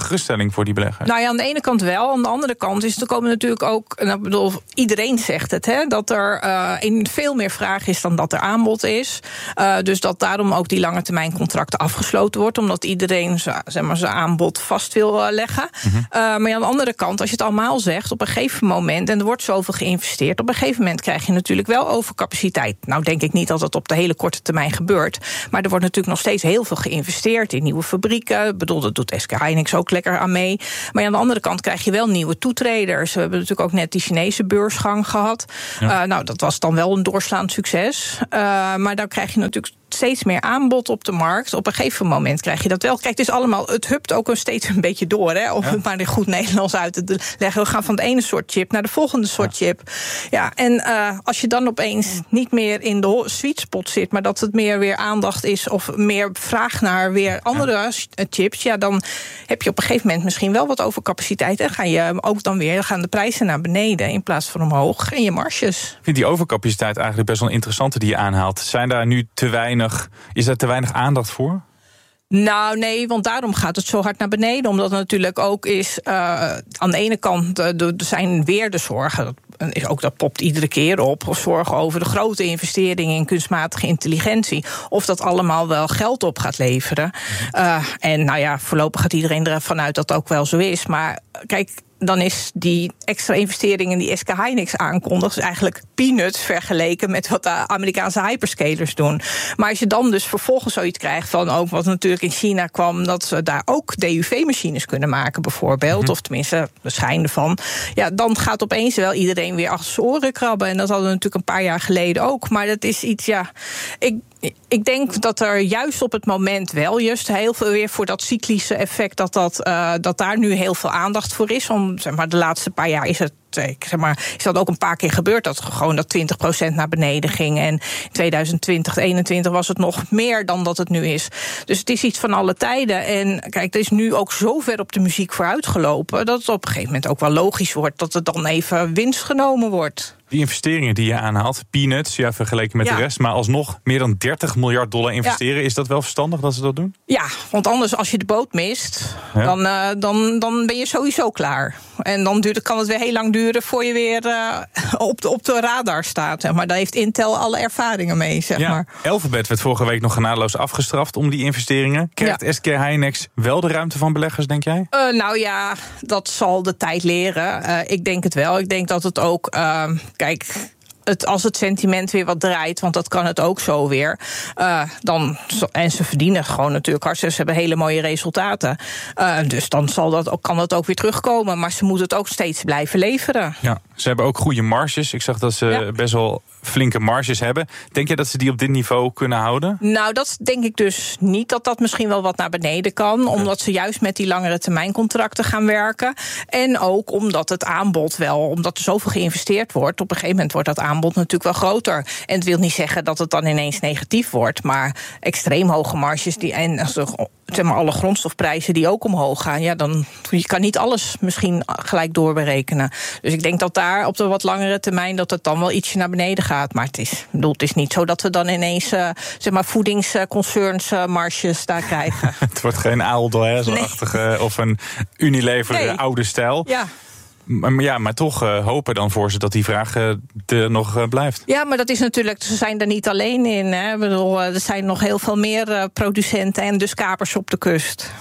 investering voor die beleggers? Nou ja, aan de ene kant wel. Aan de andere kant is er komen natuurlijk ook, en ik bedoel, iedereen zegt het, hè, dat er uh, in veel meer vraag is dan dat er aanbod is. Uh, dus dat daarom ook die lange termijn contracten afgesloten wordt, omdat iedereen zeg maar, zijn aanbod vast wil uh, leggen. Mm-hmm. Uh, maar aan de andere kant, als je het allemaal zegt, op een gegeven moment, en er wordt zoveel geïnvesteerd, op een gegeven moment krijg je natuurlijk wel overcapaciteit. Nou denk ik niet dat het op de hele korte termijn gebeurt, maar er wordt natuurlijk nog steeds heel veel geïnvesteerd in nieuwe fabrieken. Ik bedoel, dat doet S K Hynix ook lekker aan mee. Maar aan de andere kant krijg je wel nieuwe toetreders. We hebben natuurlijk ook net die Chinese beursgang gehad. Ja. Uh, nou, dat was dan wel een doorslaand succes. Uh, maar dan krijg je natuurlijk steeds meer aanbod op de markt. Op een gegeven moment krijg je dat wel. Kijk, het is allemaal, het hupt ook steeds een beetje door, hè, om ja. het maar in goed Nederlands uit te leggen. We gaan van het ene soort chip naar de volgende soort ja. chip. Ja, en uh, als je dan opeens niet meer in de sweet spot zit, maar dat het meer weer aandacht is of meer vraag naar weer andere ja. chips, ja, dan heb je op een gegeven moment misschien wel wat overcapaciteit en ga je ook dan weer gaan de prijzen naar beneden in plaats van omhoog en je marges. Ik vind die overcapaciteit eigenlijk best wel een interessante die je aanhaalt. Zijn daar nu te weinig Is daar te weinig aandacht voor? Nou, nee, want daarom gaat het zo hard naar beneden. Omdat het natuurlijk ook is, uh, aan de ene kant, uh, er zijn weer de zorgen. Dat, ook dat popt iedere keer op. Zorgen over de grote investeringen in kunstmatige intelligentie. Of dat allemaal wel geld op gaat leveren. Uh, en nou ja, voorlopig gaat iedereen ervan uit dat dat ook wel zo is. Maar kijk, dan is die extra investeringen die S K Hynix aankondigt dus eigenlijk peanuts vergeleken met wat de Amerikaanse hyperscalers doen. Maar als je dan dus vervolgens zoiets krijgt van ook wat natuurlijk in China kwam, dat ze daar ook D U V-machines kunnen maken bijvoorbeeld, mm-hmm. of tenminste de schijn ervan, ja, dan gaat opeens wel iedereen weer achter zijn oren krabben. En dat hadden we natuurlijk een paar jaar geleden ook. Maar dat is iets, ja, ik Ik denk dat er juist op het moment wel juist heel veel weer voor dat cyclische effect, dat, dat, uh, dat daar nu heel veel aandacht voor is. Om, zeg maar, de laatste paar jaar is het, zeg maar, is dat ook een paar keer gebeurd, dat gewoon dat twintig procent naar beneden ging. En in twintig twintig, eenentwintig was het nog meer dan dat het nu is. Dus het is iets van alle tijden. En kijk, er is nu ook zo ver op de muziek vooruitgelopen dat het op een gegeven moment ook wel logisch wordt dat er dan even winst genomen wordt. Die investeringen die je aanhaalt, peanuts, ja, vergeleken met ja. de rest, maar alsnog meer dan dertig miljard dollar investeren. Ja. Is dat wel verstandig dat ze dat doen? Ja, want anders als je de boot mist, ja. dan, uh, dan, dan ben je sowieso klaar. En dan duurt, kan het weer heel lang duren voor je weer uh, op, de, op de radar staat. Zeg maar. Daar heeft Intel alle ervaringen mee, zeg ja. maar. Alphabet werd vorige week nog genadeloos afgestraft om die investeringen. Krijgt ja. S K Hynix wel de ruimte van beleggers, denk jij? Uh, nou ja, dat zal de tijd leren. Uh, ik denk het wel. Ik denk dat het ook, uh, kijk, Het, als het sentiment weer wat draait, want dat kan het ook zo weer, uh, dan, en ze verdienen gewoon natuurlijk hard, ze hebben hele mooie resultaten. Uh, dus dan zal dat ook, kan dat ook weer terugkomen, maar ze moeten het ook steeds blijven leveren. Ja, ze hebben ook goede marges. Ik zag dat ze ja. best wel flinke marges hebben. Denk je dat ze die op dit niveau kunnen houden? Nou, dat denk ik dus niet, dat dat misschien wel wat naar beneden kan, omdat ze juist met die langere termijn contracten gaan werken. En ook omdat het aanbod wel, omdat er zoveel geïnvesteerd wordt, op een gegeven moment wordt dat aanbod natuurlijk wel groter. En het wil niet zeggen dat het dan ineens negatief wordt, maar extreem hoge marges die, en zeg maar, alle grondstofprijzen die ook omhoog gaan, ja, dan je kan niet alles misschien gelijk doorberekenen. Dus ik denk dat daar op de wat langere termijn dat het dan wel ietsje naar beneden gaat. Maar het is, bedoel, het is niet zo dat we dan ineens uh, zeg maar voedingsconcerns uh, marges daar krijgen. Het wordt geen Ahold Delhaize-achtige nee. of een Unilever nee. oude stijl. Ja. Maar, ja, maar toch uh, hopen dan voor ze dat die vraag uh, er nog uh, blijft. Ja, maar dat is natuurlijk, ze zijn er niet alleen in. Hè. Ik bedoel, er zijn nog heel veel meer uh, producenten en dus kapers op de kust.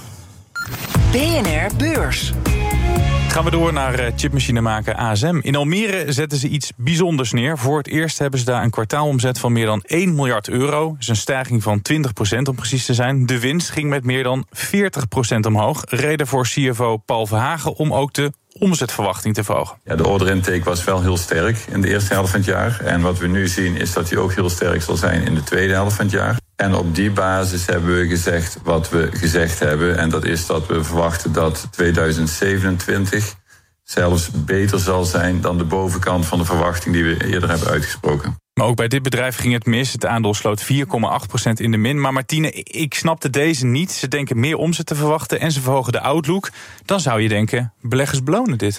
B N R Beurs. Gaan we door naar uh, chipmachinemaker A S M. In Almere zetten ze iets bijzonders neer. Voor het eerst hebben ze daar een kwartaalomzet van meer dan één miljard euro. Dat is een stijging van twintig procent om precies te zijn. De winst ging met meer dan veertig procent omhoog. Reden voor C F O Paul Verhagen om ook de omzetverwachting te verhogen. Ja, de order intake was wel heel sterk in de eerste helft van het jaar. En wat we nu zien is dat die ook heel sterk zal zijn in de tweede helft van het jaar. En op die basis hebben we gezegd wat we gezegd hebben. En dat is dat we verwachten dat tweeduizend zevenentwintig zelfs beter zal zijn dan de bovenkant van de verwachting die we eerder hebben uitgesproken. Maar ook bij dit bedrijf ging het mis. Het aandeel sloot vier komma acht procent in de min. Maar Martine, ik snapte deze niet. Ze denken meer omzet te verwachten en ze verhogen de outlook. Dan zou je denken, beleggers belonen dit.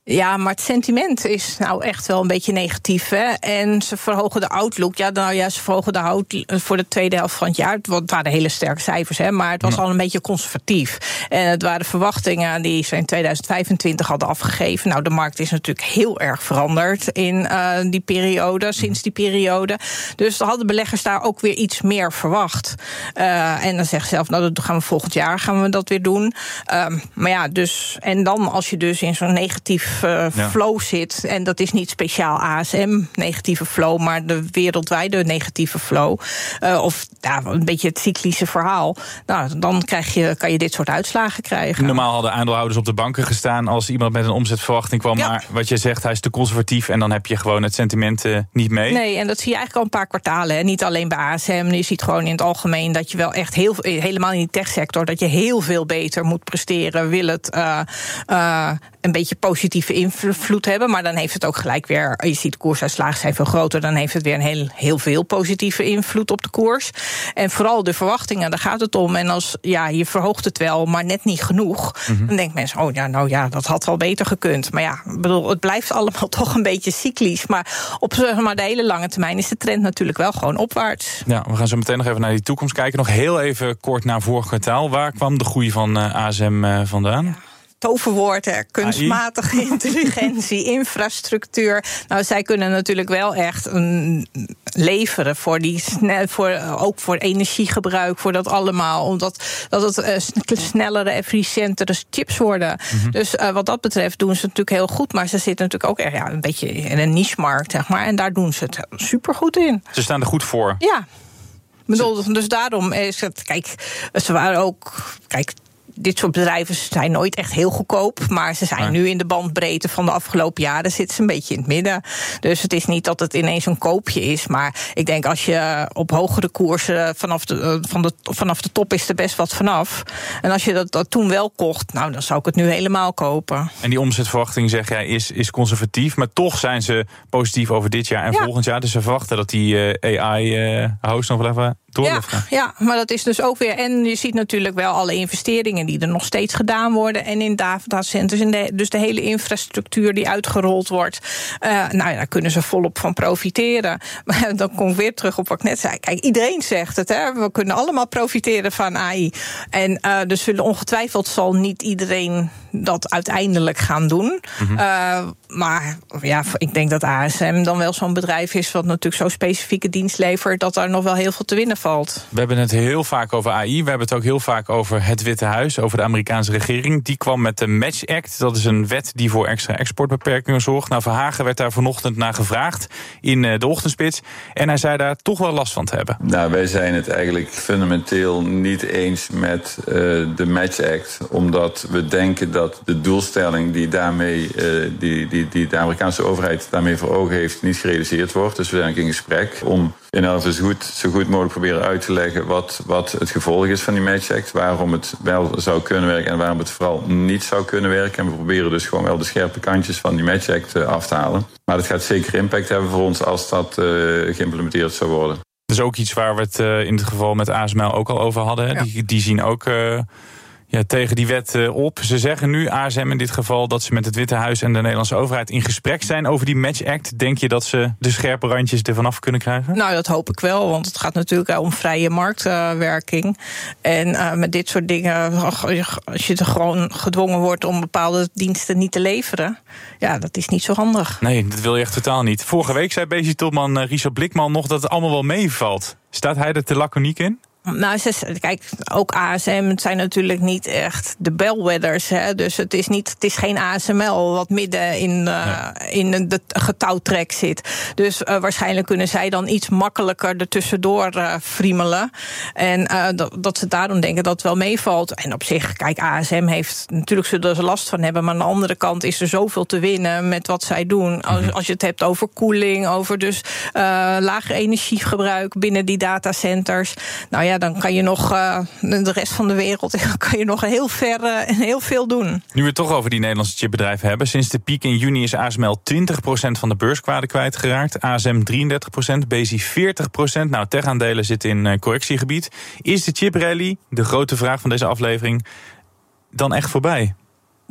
Ja, maar het sentiment is nou echt wel een beetje negatief. Hè? En ze verhogen de outlook. Ja, nou ja, ze verhogen de outlook voor de tweede helft van het jaar. Het waren hele sterke cijfers, hè, maar het was al een beetje conservatief. En het waren verwachtingen die ze in tweeduizend vijfentwintig hadden afgegeven. Nou, de markt is natuurlijk heel erg veranderd in uh, die periode, sinds die periode. Dus hadden beleggers daar ook weer iets meer verwacht. Uh, en dan zeggen ze zelf, nou, dat gaan we volgend jaar gaan we dat weer doen. Um, maar ja, dus en dan als je dus in zo'n negatief Uh, ja. flow zit. En dat is niet speciaal A S M, negatieve flow, maar de wereldwijde negatieve flow. Uh, of ja, een beetje het cyclische verhaal. Nou, dan krijg je, kan je dit soort uitslagen krijgen. Normaal hadden aandeelhouders op de banken gestaan als iemand met een omzetverwachting kwam. Ja. Maar wat je zegt, hij is te conservatief en dan heb je gewoon het sentiment uh, niet mee. Nee, en dat zie je eigenlijk al een paar kwartalen. Hè. Niet alleen bij A S M. Je ziet gewoon in het algemeen dat je wel echt heel, helemaal in die techsector, dat je heel veel beter moet presteren. Wil het uh, uh, een beetje positief invloed hebben, maar dan heeft het ook gelijk weer, je ziet de koersuitslagen zijn veel groter, dan heeft het weer een heel, heel veel positieve invloed op de koers. En vooral de verwachtingen, daar gaat het om. En als ja, je verhoogt het wel, maar net niet genoeg, mm-hmm. dan denken mensen, oh ja, nou ja, dat had wel beter gekund. Maar ja, bedoel, het blijft allemaal toch een beetje cyclisch. Maar op zeg maar, de hele lange termijn is de trend natuurlijk wel gewoon opwaarts. Ja, we gaan zo meteen nog even naar die toekomst kijken. Nog heel even kort naar vorig kwartaal. Waar kwam de groei van uh, A S M uh, vandaan? Ja. Toverwoord, kunstmatige A I. Intelligentie, infrastructuur. Nou, zij kunnen natuurlijk wel echt um, leveren voor die snel, voor, uh, ook voor energiegebruik, voor dat allemaal. Omdat dat het uh, snellere, efficiëntere chips worden. Mm-hmm. Dus uh, wat dat betreft doen ze het natuurlijk heel goed. Maar ze zitten natuurlijk ook echt ja, een beetje in een niche-markt, zeg maar. En daar doen ze het supergoed in. Ze staan er goed voor. Ja. Bedoel, dus daarom is het, kijk, ze waren ook, kijk, dit soort bedrijven zijn nooit echt heel goedkoop, maar ze zijn nu in de bandbreedte van de afgelopen jaren zitten ze een beetje in het midden. Dus het is niet dat het ineens een koopje is, maar ik denk als je op hogere koersen vanaf de, van de, vanaf de top is er best wat vanaf. En als je dat, dat toen wel kocht, nou dan zou ik het nu helemaal kopen. En die omzetverwachting, zeg jij, is, is conservatief, maar toch zijn ze positief over dit jaar en ja. volgend jaar. Dus ze verwachten dat die uh, A I-host uh, nog wel even door ja, ja, maar dat is dus ook weer, en je ziet natuurlijk wel alle investeringen die er nog steeds gedaan worden. En in datacenters, en de, dus de hele infrastructuur die uitgerold wordt. Uh, nou ja, daar kunnen ze volop van profiteren. Maar dan kom ik weer terug op wat ik net zei. Kijk, iedereen zegt het, hè. We kunnen allemaal profiteren van A I. En uh, dus zullen ongetwijfeld zal niet iedereen dat uiteindelijk gaan doen. Mm-hmm. Uh, maar ja, ik denk dat A S M dan wel zo'n bedrijf is wat natuurlijk zo'n specifieke dienst levert, dat daar nog wel heel veel te winnen valt. We hebben het heel vaak over A I. We hebben het ook heel vaak over het Witte Huis, over de Amerikaanse regering. Die kwam met de Match Act. Dat is een wet die voor extra exportbeperkingen zorgt. Nou, Verhagen werd daar vanochtend naar gevraagd in de ochtendspits. En hij zei daar toch wel last van te hebben. Nou, wij zijn het eigenlijk fundamenteel niet eens met uh, de Match Act. Omdat we denken dat de doelstelling die, daarmee, uh, die, die, die de Amerikaanse overheid daarmee voor ogen heeft, niet gerealiseerd wordt. Dus we zijn in gesprek om in elk geval zo goed, zo goed mogelijk proberen uit te leggen wat, wat het gevolg is van die Match Act. Waarom het wel zou kunnen werken en waarom het vooral niet zou kunnen werken. En we proberen dus gewoon wel de scherpe kantjes van die Match Act uh, af te halen. Maar dat gaat zeker impact hebben voor ons als dat uh, geïmplementeerd zou worden. Dat is ook iets waar we het uh, in het geval met A S M L ook al over hadden. Hè? Ja. Die, die zien ook uh, ja, tegen die wet uh, op. Ze zeggen nu, A S M in dit geval, dat ze met het Witte Huis en de Nederlandse overheid in gesprek zijn over die Match Act. Denk je dat ze de scherpe randjes ervan af kunnen krijgen? Nou, dat hoop ik wel, want het gaat natuurlijk om vrije marktwerking. Uh, en uh, met dit soort dingen, als je er gewoon gedwongen wordt om bepaalde diensten niet te leveren, ja, dat is niet zo handig. Nee, dat wil je echt totaal niet. Vorige week zei B C topman uh, Richard Blikman nog dat het allemaal wel meevalt. Staat hij er te laconiek in? Nou, kijk, ook A S M, het zijn natuurlijk niet echt de bellwethers. Hè? Dus het is, niet, het is geen A S M L wat midden in, uh, nee. in de getouwtrek zit. Dus uh, waarschijnlijk kunnen zij dan iets makkelijker ertussendoor uh, friemelen. En uh, dat, dat ze daarom denken dat het wel meevalt. En op zich, kijk, A S M heeft, natuurlijk zullen ze er last van hebben, maar aan de andere kant is er zoveel te winnen met wat zij doen. Als, mm-hmm. als je het hebt over koeling, over dus uh, lager energiegebruik binnen die datacenters. Nou ja, Ja, dan kan je nog uh, de rest van de wereld kan je nog heel ver uh, heel veel doen. Nu we het toch over die Nederlandse chipbedrijven hebben. Sinds de piek in juni is A S M L twintig procent van de beurswaarde kwijtgeraakt. A S M drieëndertig procent, B S I veertig procent. Nou, tech-aandelen zitten in uh, correctiegebied. Is de chiprally, de grote vraag van deze aflevering, dan echt voorbij?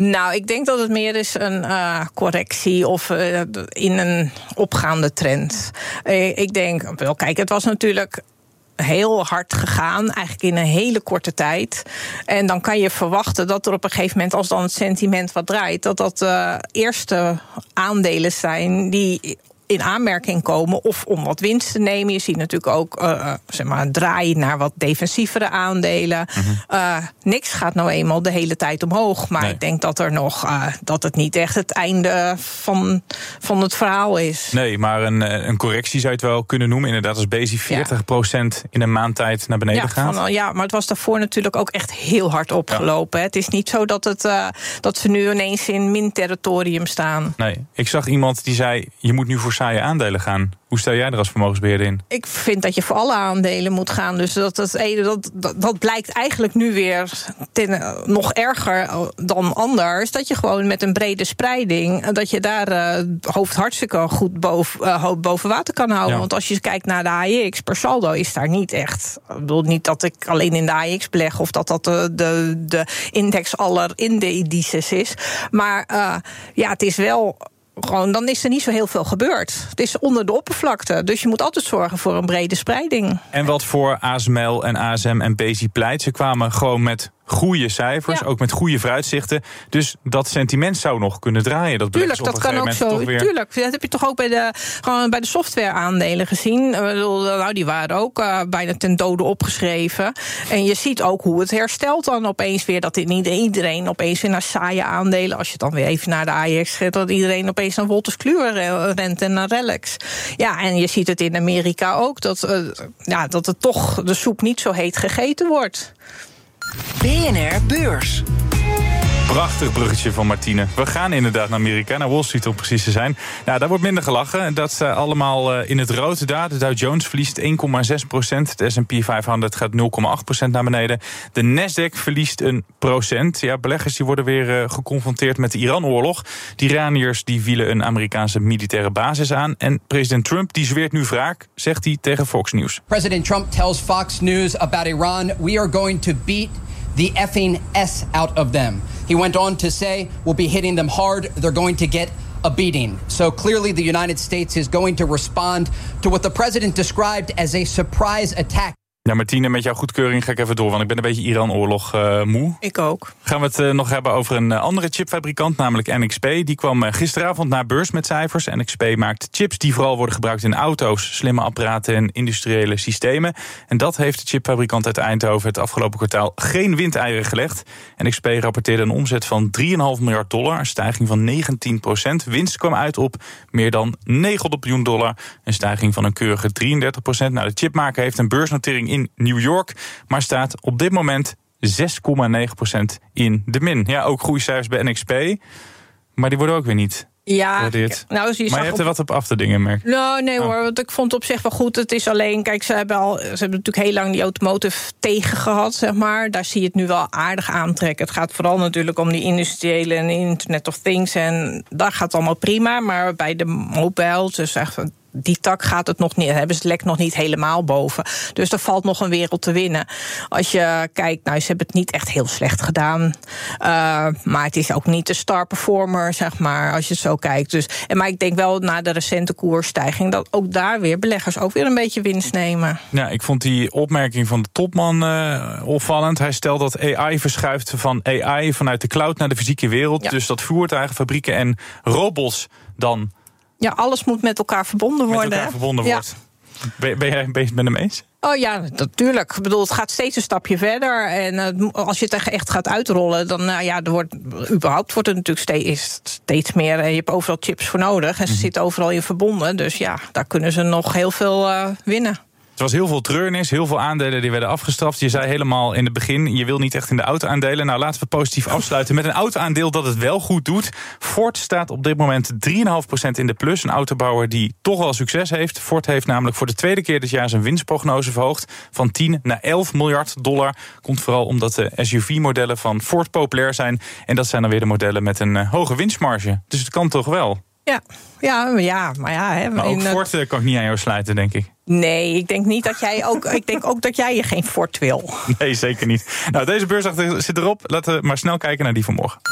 Nou, ik denk dat het meer is een uh, correctie of uh, in een opgaande trend. Uh, ik denk, wel, kijk, het was natuurlijk heel hard gegaan, eigenlijk in een hele korte tijd. En dan kan je verwachten dat er op een gegeven moment, als dan het sentiment wat draait, dat dat uh, eerste aandelen zijn die in aanmerking komen of om wat winst te nemen. Je ziet natuurlijk ook uh, zeg maar, een draai naar wat defensievere aandelen. Mm-hmm. Uh, niks gaat nou eenmaal de hele tijd omhoog. Maar nee. ik denk dat er nog uh, dat het niet echt het einde van, van het verhaal is. Nee, maar een, een correctie zou je het wel kunnen noemen. Inderdaad, als Bezi veertig procent ja. in een maand tijd naar beneden ja, gaat. Van, ja, maar het was daarvoor natuurlijk ook echt heel hard opgelopen. Ja. Het is niet zo dat, het, uh, dat ze nu ineens in min-territorium staan. Nee, ik zag iemand die zei, je moet nu voor saaie aandelen gaan. Hoe stel jij er als vermogensbeheerder in? Ik vind dat je voor alle aandelen moet gaan. Dus dat, dat, dat, dat, dat blijkt eigenlijk nu weer ten, nog erger dan anders. Dat je gewoon met een brede spreiding, dat je daar uh, hoofd hartstikke goed boven, uh, boven water kan houden. Ja. Want als je kijkt naar de A E X, per saldo is daar niet echt. Ik bedoel niet dat ik alleen in de A E X beleg of dat dat de, de, de index aller indices is. Maar uh, ja, het is wel gewoon, dan is er niet zo heel veel gebeurd. Het is onder de oppervlakte. Dus je moet altijd zorgen voor een brede spreiding. En wat voor A S M L en A S M en Bezi pleit, ze kwamen gewoon met goede cijfers, ja. ook met goede vooruitzichten. Dus dat sentiment zou nog kunnen draaien. Dat tuurlijk, dat kan ook zo. Weer... Tuurlijk, dat heb je toch ook bij de, gewoon bij de softwareaandelen gezien. Nou, die waren ook uh, bijna ten dode opgeschreven. En je ziet ook hoe het herstelt dan opeens weer. Dat niet iedereen opeens weer naar saaie aandelen, als je dan weer even naar de A E X gaat, dat iedereen opeens naar Wolters Kluwer rent en naar Relax. Ja, en je ziet het in Amerika ook, dat, uh, ja, dat het toch de soep niet zo heet gegeten wordt. B N R Beurs. Prachtig bruggetje van Martine. We gaan inderdaad naar Amerika, naar Wall Street om precies te zijn. Nou, daar wordt minder gelachen. Dat is uh, allemaal uh, in het rood daar. De Dow Jones verliest één komma zes procent. De S en P vijfhonderd gaat nul komma acht procent naar beneden. De Nasdaq verliest een procent. Ja, beleggers die worden weer uh, geconfronteerd met de Iran-oorlog. De Iraniërs die vielen een Amerikaanse militaire basis aan. En president Trump die zweert nu wraak, zegt hij tegen Fox News. President Trump tells Fox News about Iran, we are going to beat the effing S out of them. He went on to say, we'll be hitting them hard, they're going to get a beating. So clearly the United States is going to respond to what the president described as a surprise attack. Ja, Martine, met jouw goedkeuring ga ik even door, want ik ben een beetje Iran-oorlog uh, moe. Ik ook. Gaan we het uh, nog hebben over een uh, andere chipfabrikant, namelijk N X P. Die kwam uh, gisteravond naar beurs met cijfers. N X P maakt chips die vooral worden gebruikt in auto's, slimme apparaten en industriële systemen. En dat heeft de chipfabrikant uit Eindhoven het afgelopen kwartaal geen windeieren gelegd. N X P rapporteerde een omzet van drie komma vijf miljard dollar, een stijging van negentien procent. Winst kwam uit op meer dan negenhonderd miljoen dollar, een stijging van een keurige drieëndertig procent. Nou, de chipmaker heeft een beursnotering in New York, maar staat op dit moment zes komma negen procent in de min. Ja, ook goede cijfers bij N X P, maar die worden ook weer niet. Ja, nou, je maar je hebt er wat op af te dingen, merk. Nou, nee hoor, want ik vond het op zich wel goed. Het is alleen, kijk, ze hebben al, ze hebben natuurlijk heel lang die automotive tegen gehad, zeg maar. Daar zie je het nu wel aardig aantrekken. Het gaat vooral natuurlijk om die industriële en Internet of Things. En daar gaat het allemaal prima. Maar bij de mobile, dus echt die tak gaat het nog niet, hebben ze het lek nog niet helemaal boven. Dus er valt nog een wereld te winnen. Als je kijkt, nou, ze hebben het niet echt heel slecht gedaan. Uh, maar het is ook niet de star performer, zeg maar, als je het zo kijkt. Dus, en maar ik denk wel, na de recente koersstijging, dat ook daar weer beleggers ook weer een beetje winst nemen. Ja, ik vond die opmerking van de topman uh, opvallend. Hij stelt dat A I verschuift van A I vanuit de cloud naar de fysieke wereld. Ja. Dus dat voertuigen, fabrieken en robots dan... Ja, alles moet met elkaar verbonden worden. Met elkaar verbonden ja. wordt. Ben, ben jij bezig met hem eens? Oh ja, natuurlijk. Ik bedoel, het gaat steeds een stapje verder. En uh, als je het echt gaat uitrollen, dan uh, ja, er wordt überhaupt wordt het natuurlijk steeds, steeds meer. En je hebt overal chips voor nodig. En ze mm-hmm. zitten overal in verbonden. Dus ja, daar kunnen ze nog heel veel uh, winnen. Er was heel veel treurnis, heel veel aandelen die werden afgestraft. Je zei helemaal in het begin, je wil niet echt in de auto-aandelen. Nou, laten we positief afsluiten met een auto-aandeel dat het wel goed doet. Ford staat op dit moment drie komma vijf procent in de plus. Een autobouwer die toch wel succes heeft. Ford heeft namelijk voor de tweede keer dit jaar zijn winstprognose verhoogd. Van tien naar elf miljard dollar. Komt vooral omdat de S U V-modellen van Ford populair zijn. En dat zijn dan weer de modellen met een uh, hoge winstmarge. Dus het kan toch wel. Ja, ja, maar ja, maar ja. Hè, Maar ook in, Ford uh, kan ik niet aan jou sluiten, denk ik. Nee, ik denk niet dat jij ook. ik denk ook dat jij je geen Ford wil. Nee, zeker niet. Nou, deze beursdag zit erop. Laten we maar snel kijken naar die van morgen.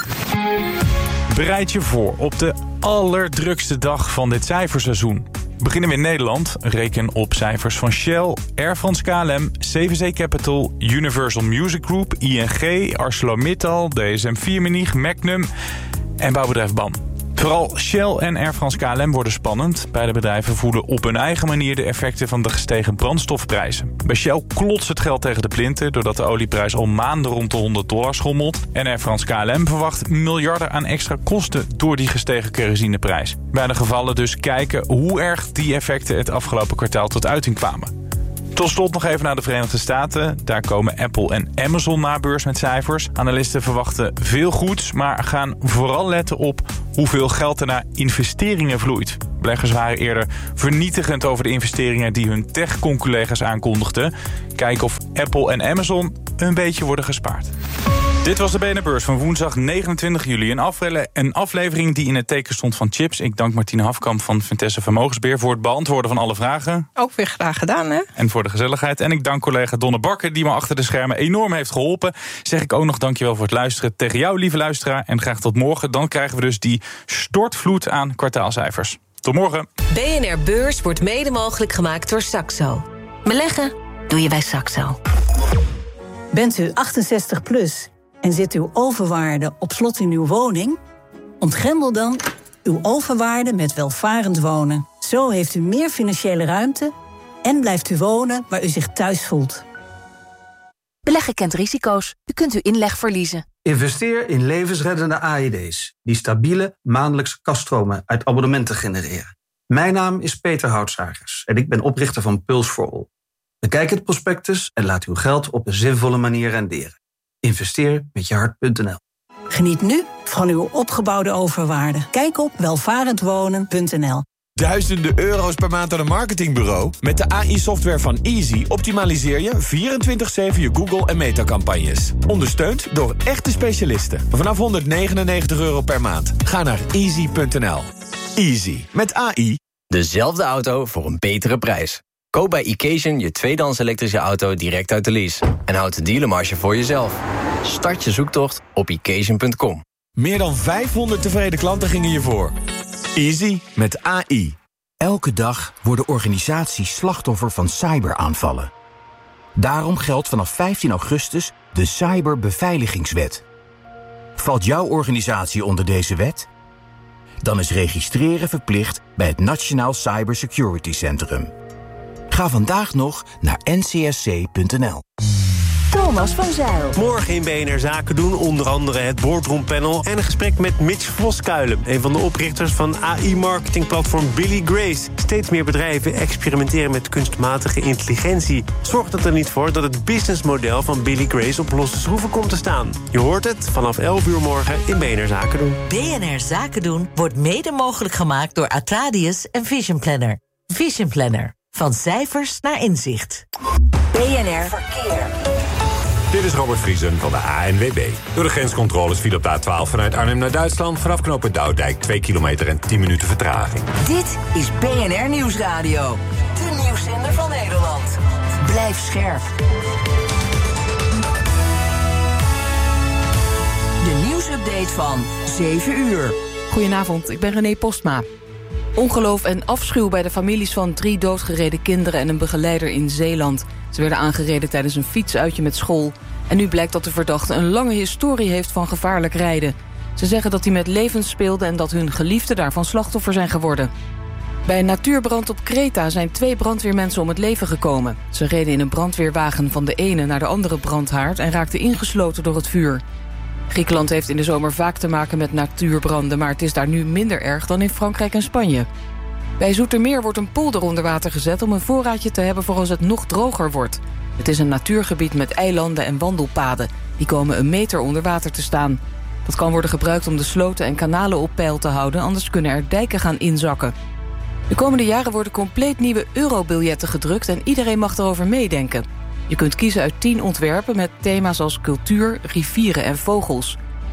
Bereid je voor op de allerdrukste dag van dit cijferseizoen. Beginnen we in Nederland. Reken op cijfers van Shell, Air France K L M, C V C Capital, Universal Music Group, I N G, ArcelorMittal, D S M Firmenich, Magnum en bouwbedrijf B A M. Vooral Shell en Air France K L M worden spannend. Beide bedrijven voelen op hun eigen manier de effecten van de gestegen brandstofprijzen. Bij Shell klotst het geld tegen de plinten doordat de olieprijs al maanden rond de honderd dollar schommelt. En Air France K L M verwacht miljarden aan extra kosten door die gestegen kerosineprijs. Bij de gevallen dus kijken hoe erg die effecten het afgelopen kwartaal tot uiting kwamen. Tot slot nog even naar de Verenigde Staten. Daar komen Apple en Amazon na beurs met cijfers. Analisten verwachten veel goeds, maar gaan vooral letten op hoeveel geld er naar investeringen vloeit. Beleggers waren eerder vernietigend over de investeringen die hun tech-collega's aankondigden. Kijken of Apple en Amazon een beetje worden gespaard. Dit was de B N R Beurs van woensdag negenentwintig juli. Een, afle- een aflevering die in het teken stond van chips. Ik dank Martine Hafkamp van Ventesse Vermogensbeheer voor het beantwoorden van alle vragen. Ook weer graag gedaan, hè? En voor de gezelligheid. En ik dank collega Donne Bakker, die me achter de schermen enorm heeft geholpen. Zeg ik ook nog dankjewel voor het luisteren tegen jou, lieve luisteraar. En graag tot morgen. Dan krijgen we dus die stortvloed aan kwartaalcijfers. Tot morgen. B N R Beurs wordt mede mogelijk gemaakt door Saxo. Beleggen doe je bij Saxo. Bent u achtenzestig plus en zit uw overwaarde op slot in uw woning? Ontgrendel dan uw overwaarde met welvarend wonen. Zo heeft u meer financiële ruimte en blijft u wonen waar u zich thuis voelt. Beleggen kent risico's. U kunt uw inleg verliezen. Investeer in levensreddende A E D's... die stabiele maandelijkse kaststromen uit abonnementen genereren. Mijn naam is Peter Houtsagers en ik ben oprichter van Pulse for All. Bekijk het prospectus en laat uw geld op een zinvolle manier renderen. Investeer met je hart punt n l. Geniet nu van uw opgebouwde overwaarde. Kijk op welvarendwonen punt n l. Duizenden euro's per maand aan een marketingbureau? Met de A I-software van Easy optimaliseer je vierentwintig zeven je Google- en Meta-campagnes. Ondersteund door echte specialisten. Vanaf honderdnegenennegentig euro per maand. Ga naar easy punt n l. Easy. Met A I. Dezelfde auto voor een betere prijs. Koop bij Occasion je tweedehands elektrische auto direct uit de lease. En houd de dealermarge voor jezelf. Start je zoektocht op occasion punt com. Meer dan vijfhonderd tevreden klanten gingen je voor. Easy met A I. Elke dag worden organisaties slachtoffer van cyberaanvallen. Daarom geldt vanaf vijftien augustus de Cyberbeveiligingswet. Valt jouw organisatie onder deze wet? Dan is registreren verplicht bij het Nationaal Cybersecurity Centrum. Ga vandaag nog naar n c s c punt n l. Thomas van Zijl. Morgen in B N R Zaken doen onder andere het Boardroom Panel en een gesprek met Mitch Voskuilen, een van de oprichters van A I-marketingplatform Billy Grace. Steeds meer bedrijven experimenteren met kunstmatige intelligentie. Zorgt het er niet voor dat het businessmodel van Billy Grace op losse schroeven komt te staan? Je hoort het vanaf elf uur morgen in B N R Zaken doen. B N R Zaken doen wordt mede mogelijk gemaakt door Atradius en Vision Planner. Vision Planner. Van cijfers naar inzicht. B N R Verkeer. Dit is Robert Vriesen van de A N W B. Door de grenscontroles viel op de A twaalf vanuit Arnhem naar Duitsland. Vanaf knooppunt Douwdijk twee kilometer en tien minuten vertraging. Dit is B N R Nieuwsradio. De nieuwszender van Nederland. Blijf scherp. De nieuwsupdate van zeven uur. Goedenavond, ik ben René Postma. Ongeloof en afschuw bij de families van drie doodgereden kinderen en een begeleider in Zeeland. Ze werden aangereden tijdens een fietsuitje met school. En nu blijkt dat de verdachte een lange historie heeft van gevaarlijk rijden. Ze zeggen dat hij met levens speelde en dat hun geliefden daarvan slachtoffer zijn geworden. Bij een natuurbrand op Kreta zijn twee brandweermensen om het leven gekomen. Ze reden in een brandweerwagen van de ene naar de andere brandhaard en raakten ingesloten door het vuur. Griekenland heeft in de zomer vaak te maken met natuurbranden, maar het is daar nu minder erg dan in Frankrijk en Spanje. Bij Zoetermeer wordt een polder onder water gezet om een voorraadje te hebben voor als het nog droger wordt. Het is een natuurgebied met eilanden en wandelpaden. Die komen een meter onder water te staan. Dat kan worden gebruikt om de sloten en kanalen op peil te houden, anders kunnen er dijken gaan inzakken. De komende jaren worden compleet nieuwe eurobiljetten gedrukt en iedereen mag erover meedenken. Je kunt kiezen uit tien ontwerpen met thema's als cultuur, rivieren en vogels.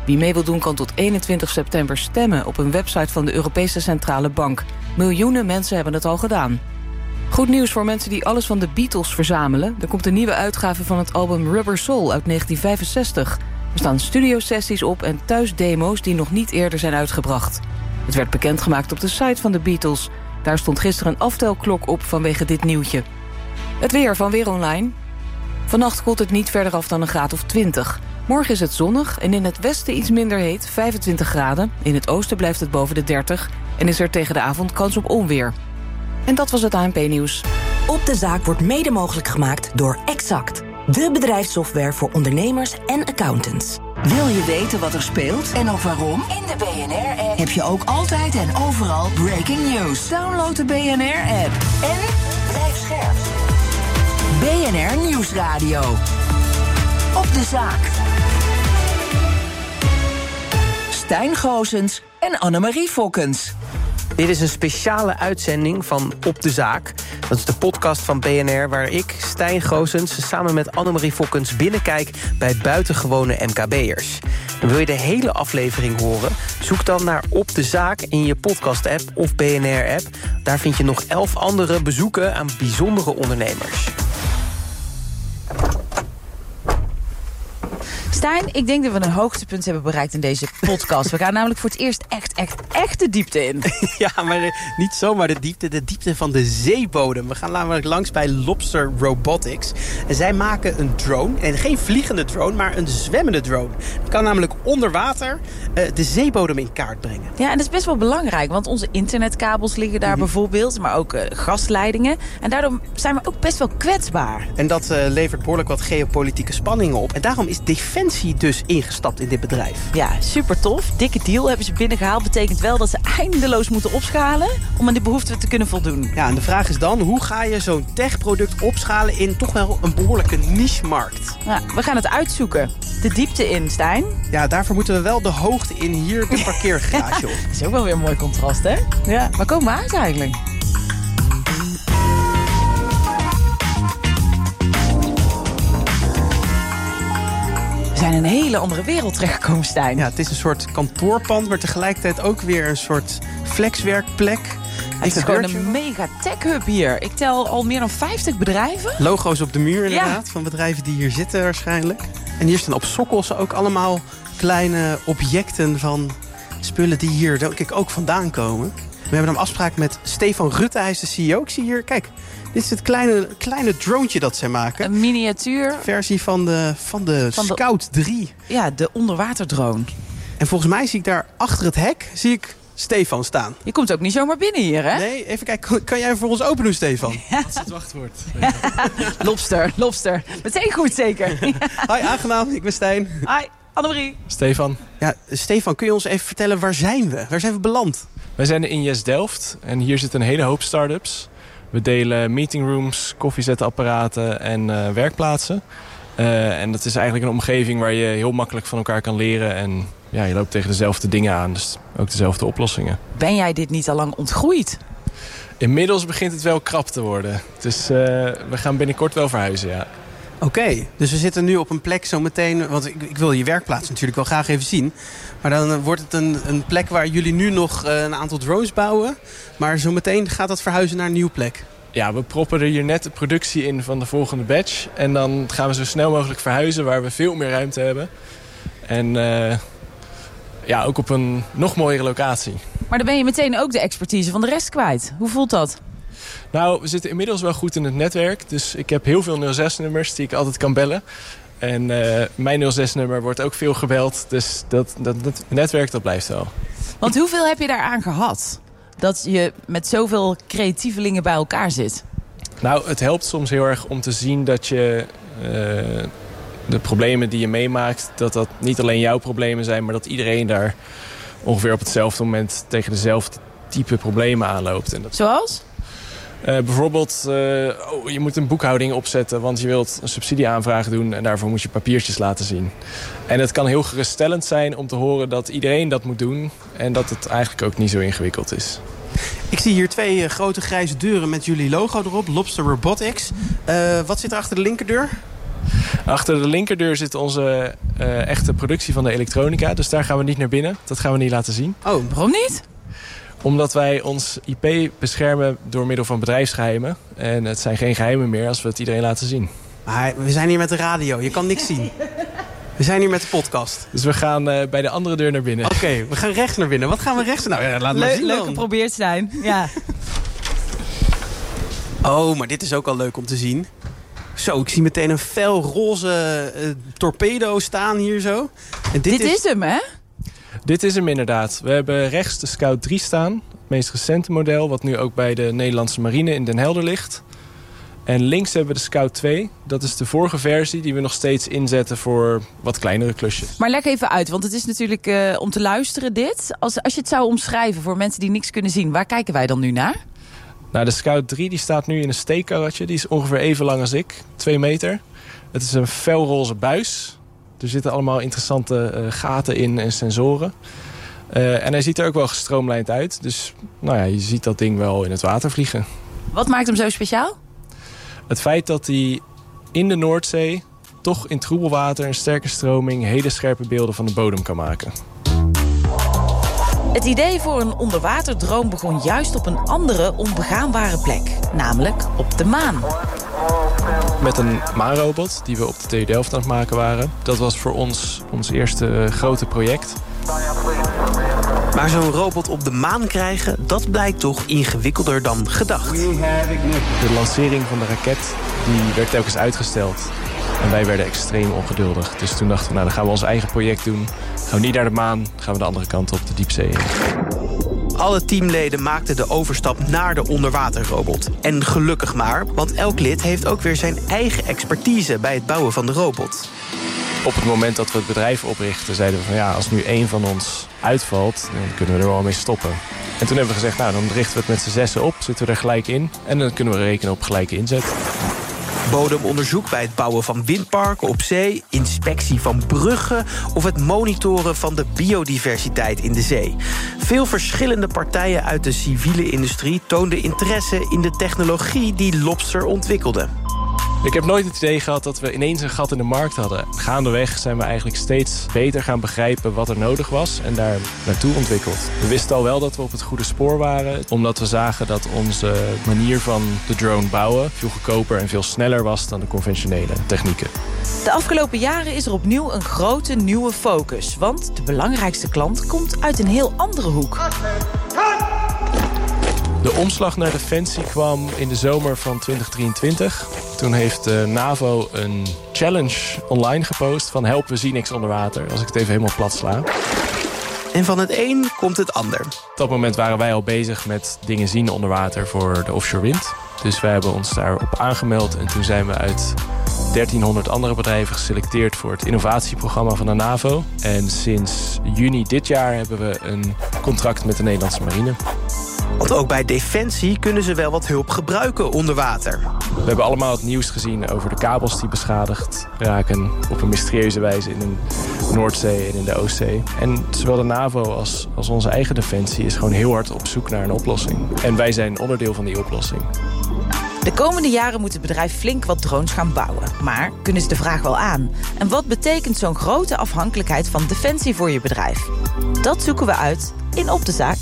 Wie mee wil doen kan tot eenentwintig september stemmen op een website van de Europese Centrale Bank. Miljoenen mensen hebben het al gedaan. Goed nieuws voor mensen die alles van de Beatles verzamelen. Er komt een nieuwe uitgave van het album Rubber Soul uit negentien vijfenzestig. Er staan studiosessies op en thuisdemo's die nog niet eerder zijn uitgebracht. Het werd bekendgemaakt op de site van de Beatles. Daar stond gisteren een aftelklok op vanwege dit nieuwtje. Het weer van Weer Online. Vannacht koelt het niet verder af dan een graad of twintig. Morgen is het zonnig en in het westen iets minder heet, vijfentwintig graden. In het oosten blijft het boven de dertig en is er tegen de avond kans op onweer. En dat was het A N P-nieuws. Op de Zaak wordt mede mogelijk gemaakt door Exact. De bedrijfssoftware voor ondernemers en accountants. Wil je weten wat er speelt en ook waarom? In de B N R-app heb je ook altijd en overal breaking news. Download de B N R-app en blijf scherp. B N R Nieuwsradio. Op de Zaak. Stijn Goosens en Annemarie Fokkens. Dit is een speciale uitzending van Op de Zaak. Dat is de podcast van B N R waar ik, Stijn Goosens, samen met Annemarie Fokkens binnenkijk bij buitengewone M K B'ers. En wil je de hele aflevering horen? Zoek dan naar Op de Zaak in je podcast-app of B N R-app. Daar vind je nog elf andere bezoeken aan bijzondere ondernemers. Stijn, ik denk dat we een hoogtepunt hebben bereikt in deze podcast. We gaan namelijk voor het eerst echt, echt, echt de diepte in. Ja, maar de, niet zomaar de diepte, de diepte van de zeebodem. We gaan namelijk langs bij Lobster Robotics. En zij maken een drone, en geen vliegende drone, maar een zwemmende drone. Die kan namelijk onder water uh, de zeebodem in kaart brengen. Ja, en dat is best wel belangrijk, want onze internetkabels liggen daar mm-hmm. bijvoorbeeld, maar ook uh, gasleidingen. En daardoor zijn we ook best wel kwetsbaar. En dat uh, levert behoorlijk wat geopolitieke spanningen op. En daarom is defensie dus ingestapt in dit bedrijf. Ja, super tof. Dikke deal hebben ze binnengehaald. Betekent wel dat ze eindeloos moeten opschalen om aan die behoeften te kunnen voldoen. Ja, en de vraag is dan, hoe ga je zo'n techproduct opschalen in toch wel een behoorlijke niche-markt? Ja, we gaan het uitzoeken. De diepte in, Stijn. Ja, daarvoor moeten we wel de hoogte in, hier de parkeergarage op. Dat is ook wel weer een mooi contrast, hè? Ja. Waar komen we uit eigenlijk? We zijn in een hele andere wereld terechtgekomen, Stijn. Ja, het is een soort kantoorpand, maar tegelijkertijd ook weer een soort flexwerkplek. Het is gewoon een mega tech-hub hier. Ik tel al meer dan vijftig bedrijven. Logo's op de muur inderdaad, ja. van bedrijven die hier zitten waarschijnlijk. En hier staan op sokkels ook allemaal kleine objecten van spullen die hier denk ik ook vandaan komen. We hebben een afspraak met Stefan Rutte, hij is de C E O. Ik zie hier, kijk, dit is het kleine, kleine droontje dat zij maken. Een miniatuur. Versie van de, van de van Scout de, drie. Ja, de onderwaterdrone. En volgens mij zie ik daar achter het hek zie ik Stefan staan. Je komt ook niet zomaar binnen hier, hè? Nee, even kijken. Kan jij voor ons open doen, Stefan? Ja. Dat is het wachtwoord. Lobster, lobster. Meteen goed, zeker. Hoi, aangenaam. Ik ben Stijn. Hoi, Annemarie. Stefan. Ja, Stefan, kun je ons even vertellen, waar zijn we? Waar zijn we beland? Wij zijn in Yes Delft en hier zitten een hele hoop start-ups. We delen meetingrooms, koffiezetapparaten en uh, werkplaatsen. Uh, en dat is eigenlijk een omgeving waar je heel makkelijk van elkaar kan leren. En ja, je loopt tegen dezelfde dingen aan, dus ook dezelfde oplossingen. Ben jij dit niet al lang ontgroeid? Inmiddels begint het wel krap te worden. Dus uh, we gaan binnenkort wel verhuizen, ja. Oké, okay, dus we zitten nu op een plek zo meteen, want ik, ik wil je werkplaats natuurlijk wel graag even zien. Maar dan uh, wordt het een, een plek waar jullie nu nog uh, een aantal drones bouwen. Maar zo meteen gaat dat verhuizen naar een nieuwe plek. Ja, we proppen er hier net de productie in van de volgende batch. En dan gaan we zo snel mogelijk verhuizen waar we veel meer ruimte hebben. En uh, ja, ook op een nog mooiere locatie. Maar dan ben je meteen ook de expertise van de rest kwijt. Hoe voelt dat? Nou, we zitten inmiddels wel goed in het netwerk. Dus ik heb heel veel nul zes nummers die ik altijd kan bellen. En uh, mijn nul zes nummer wordt ook veel gebeld. Dus dat, dat, dat netwerk dat blijft wel. Want hoeveel heb je daaraan gehad? Dat je met zoveel creatievelingen bij elkaar zit? Nou, het helpt soms heel erg om te zien dat je uh, de problemen die je meemaakt, dat dat niet alleen jouw problemen zijn, maar dat iedereen daar ongeveer op hetzelfde moment tegen dezelfde type problemen aanloopt. En dat... Zoals? Uh, bijvoorbeeld, uh, oh, je moet een boekhouding opzetten, want je wilt een subsidieaanvraag doen en daarvoor moet je papiertjes laten zien. En het kan heel geruststellend zijn om te horen dat iedereen dat moet doen en dat het eigenlijk ook niet zo ingewikkeld is. Ik zie hier twee uh, grote grijze deuren met jullie logo erop, Lobster Robotics. Uh, wat zit er achter de linkerdeur? Achter de linkerdeur zit onze uh, echte productie van de elektronica. Dus daar gaan we niet naar binnen. Dat gaan we niet laten zien. Oh, waarom niet? Omdat wij ons I P beschermen door middel van bedrijfsgeheimen. En het zijn geen geheimen meer als we het iedereen laten zien. Maar we zijn hier met de radio. Je kan niks zien. We zijn hier met de podcast. Dus we gaan uh, bij de andere deur naar binnen. Oké, okay, we gaan rechts naar binnen. Wat gaan we rechts? Nou ja, laat Le- maar zien Leuk dan. geprobeerd zijn, ja. Oh, maar dit is ook al leuk om te zien. Zo, ik zie meteen een fel roze uh, torpedo staan hier zo. En dit dit is... is hem, hè? Dit is hem inderdaad. We hebben rechts de Scout drie staan. Het meest recente model, wat nu ook bij de Nederlandse marine in Den Helder ligt. En links hebben we de Scout twee. Dat is de vorige versie die we nog steeds inzetten voor wat kleinere klusjes. Maar leg even uit, want het is natuurlijk uh, om te luisteren dit. Als, als je het zou omschrijven voor mensen die niks kunnen zien, waar kijken wij dan nu naar? Nou, de Scout drie die staat nu in een steekkarretje. Die is ongeveer even lang als ik, twee meter. Het is een felroze buis. Er zitten allemaal interessante uh, gaten in en sensoren. Uh, en hij ziet er ook wel gestroomlijnd uit. Dus nou ja, je ziet dat ding wel in het water vliegen. Wat maakt hem zo speciaal? Het feit dat hij in de Noordzee toch in troebelwater, een sterke stroming, hele scherpe beelden van de bodem kan maken. Het idee voor een onderwaterdrone begon juist op een andere onbegaanbare plek. Namelijk op de maan. Met een maanrobot die we op de T U Delft aan het maken waren. Dat was voor ons ons eerste uh, grote project. Maar zo'n robot op de maan krijgen, dat blijkt toch ingewikkelder dan gedacht. De lancering van de raket die werd telkens uitgesteld. En wij werden extreem ongeduldig. Dus toen dachten we, nou, dan gaan we ons eigen project doen. Gaan we niet naar de maan, gaan we de andere kant op, de diepzee in. Alle teamleden maakten de overstap naar de onderwaterrobot. En gelukkig maar, want elk lid heeft ook weer zijn eigen expertise bij het bouwen van de robot. Op het moment dat we het bedrijf oprichten, zeiden we van ja, als nu één van ons uitvalt, dan kunnen we er wel mee stoppen. En toen hebben we gezegd, nou, dan richten we het met z'n zessen op, zitten we er gelijk in. En dan kunnen we rekenen op gelijke inzet. Bodemonderzoek bij het bouwen van windparken op zee, inspectie van bruggen of het monitoren van de biodiversiteit in de zee. Veel verschillende partijen uit de civiele industrie toonden interesse in de technologie die Lobster ontwikkelde. Ik heb nooit het idee gehad dat we ineens een gat in de markt hadden. Gaandeweg zijn we eigenlijk steeds beter gaan begrijpen wat er nodig was en daar naartoe ontwikkeld. We wisten al wel dat we op het goede spoor waren, omdat we zagen dat onze manier van de drone bouwen veel goedkoper en veel sneller was dan de conventionele technieken. De afgelopen jaren is er opnieuw een grote nieuwe focus, want de belangrijkste klant komt uit een heel andere hoek. De omslag naar defensie kwam in de zomer van twintig drieëntwintig. Toen heeft de NAVO een challenge online gepost van help, we zien niks onder water. Als ik het even helemaal plat sla. En van het een komt het ander. Op dat moment waren wij al bezig met dingen zien onder water voor de offshore wind. Dus wij hebben ons daarop aangemeld. En toen zijn we uit dertienhonderd andere bedrijven geselecteerd voor het innovatieprogramma van de NAVO. En sinds juni dit jaar hebben we een contract met de Nederlandse marine. Want ook bij Defensie kunnen ze wel wat hulp gebruiken onder water. We hebben allemaal het nieuws gezien over de kabels die beschadigd raken op een mysterieuze wijze in de Noordzee en in de Oostzee. En zowel de NAVO als, als onze eigen Defensie is gewoon heel hard op zoek naar een oplossing. En wij zijn onderdeel van die oplossing. De komende jaren moet het bedrijf flink wat drones gaan bouwen. Maar kunnen ze de vraag wel aan? En wat betekent zo'n grote afhankelijkheid van Defensie voor je bedrijf? Dat zoeken we uit in Op de Zaak.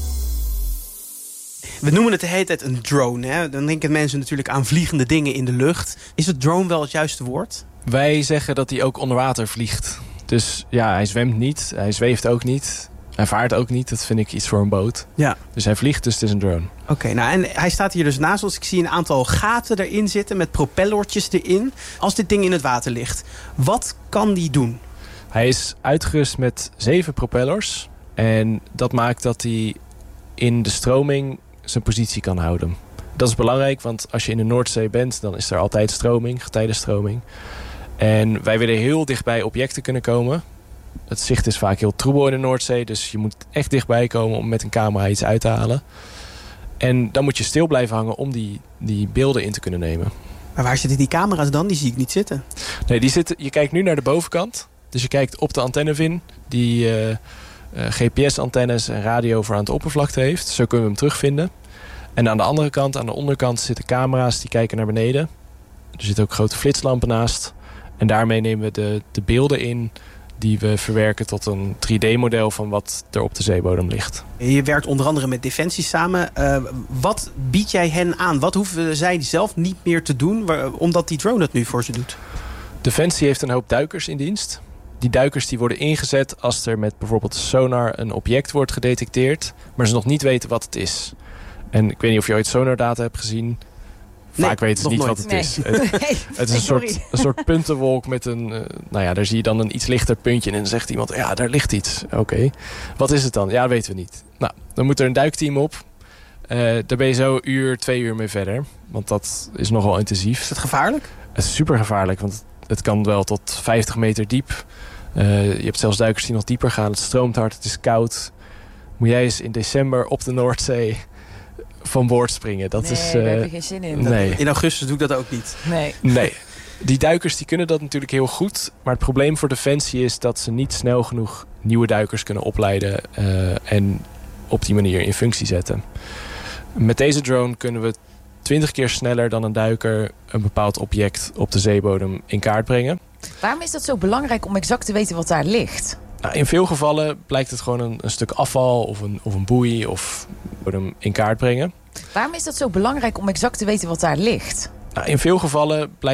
We noemen het de hele tijd een drone. Hè? Dan denken mensen natuurlijk aan vliegende dingen in de lucht. Is het drone wel het juiste woord? Wij zeggen dat hij ook onder water vliegt. Dus ja, hij zwemt niet, hij zweeft ook niet. Hij vaart ook niet, dat vind ik iets voor een boot. Ja. Dus hij vliegt, dus het is een drone. Oké, okay, nou en hij staat hier dus naast ons. Ik zie een aantal gaten erin zitten met propellertjes erin. Als dit ding in het water ligt, wat kan die doen? Hij is uitgerust met zeven propellers. En dat maakt dat hij in de stroming zijn positie kan houden. Dat is belangrijk, want als je in de Noordzee bent, dan is er altijd stroming, getijdenstroming. En wij willen heel dichtbij objecten kunnen komen. Het zicht is vaak heel troebel in de Noordzee, dus je moet echt dichtbij komen om met een camera iets uit te halen. En dan moet je stil blijven hangen om die, die beelden in te kunnen nemen. Maar waar zitten die camera's dan? Die zie ik niet zitten. Nee, die zitten, je kijkt nu naar de bovenkant. Dus je kijkt op de antennevin die uh, uh, G P S-antennes en radio voor aan het oppervlakte heeft. Zo kunnen we hem terugvinden. En aan de andere kant, aan de onderkant, zitten camera's die kijken naar beneden. Er zitten ook grote flitslampen naast. En daarmee nemen we de, de beelden in die we verwerken tot een drie D-model van wat er op de zeebodem ligt. Je werkt onder andere met Defensie samen. Uh, wat bied jij hen aan? Wat hoeven zij zelf niet meer te doen, waar, omdat die drone het nu voor ze doet? Defensie heeft een hoop duikers in dienst. Die duikers die worden ingezet als er met bijvoorbeeld sonar een object wordt gedetecteerd, maar ze nog niet weten wat het is. En ik weet niet of je ooit sonardata hebt gezien. Vaak nee, weten ze niet nooit. wat het nee. is. Het, nee, het is een soort, een soort puntenwolk met een... Uh, nou ja, daar zie je dan een iets lichter puntje. En dan zegt iemand, ja, daar ligt iets. Oké, okay. Wat is het dan? Ja, dat weten we niet. Nou, dan moet er een duikteam op. Uh, daar ben je zo een uur, twee uur mee verder. Want dat is nogal intensief. Is het gevaarlijk? Het is super gevaarlijk, want het kan wel tot vijftig meter diep. Uh, je hebt zelfs duikers die nog dieper gaan. Het stroomt hard, het is koud. Moet jij eens in december op de Noordzee van boord springen? Dat nee, is, uh, daar heb je geen zin in. Nee. In augustus doe ik dat ook niet. Nee. nee. Die duikers die kunnen dat natuurlijk heel goed. Maar het probleem voor Defensie is dat ze niet snel genoeg nieuwe duikers kunnen opleiden uh, en op die manier in functie zetten. Met deze drone kunnen we twintig keer sneller dan een duiker een bepaald object op de zeebodem in kaart brengen. Waarom is dat zo belangrijk om exact te weten wat daar ligt? Nou, in veel gevallen blijkt het gewoon een, een stuk afval of een, of een boei of bodem in kaart brengen. Waarom is dat zo belangrijk om exact te weten wat daar ligt? Nou, in veel gevallen blijkt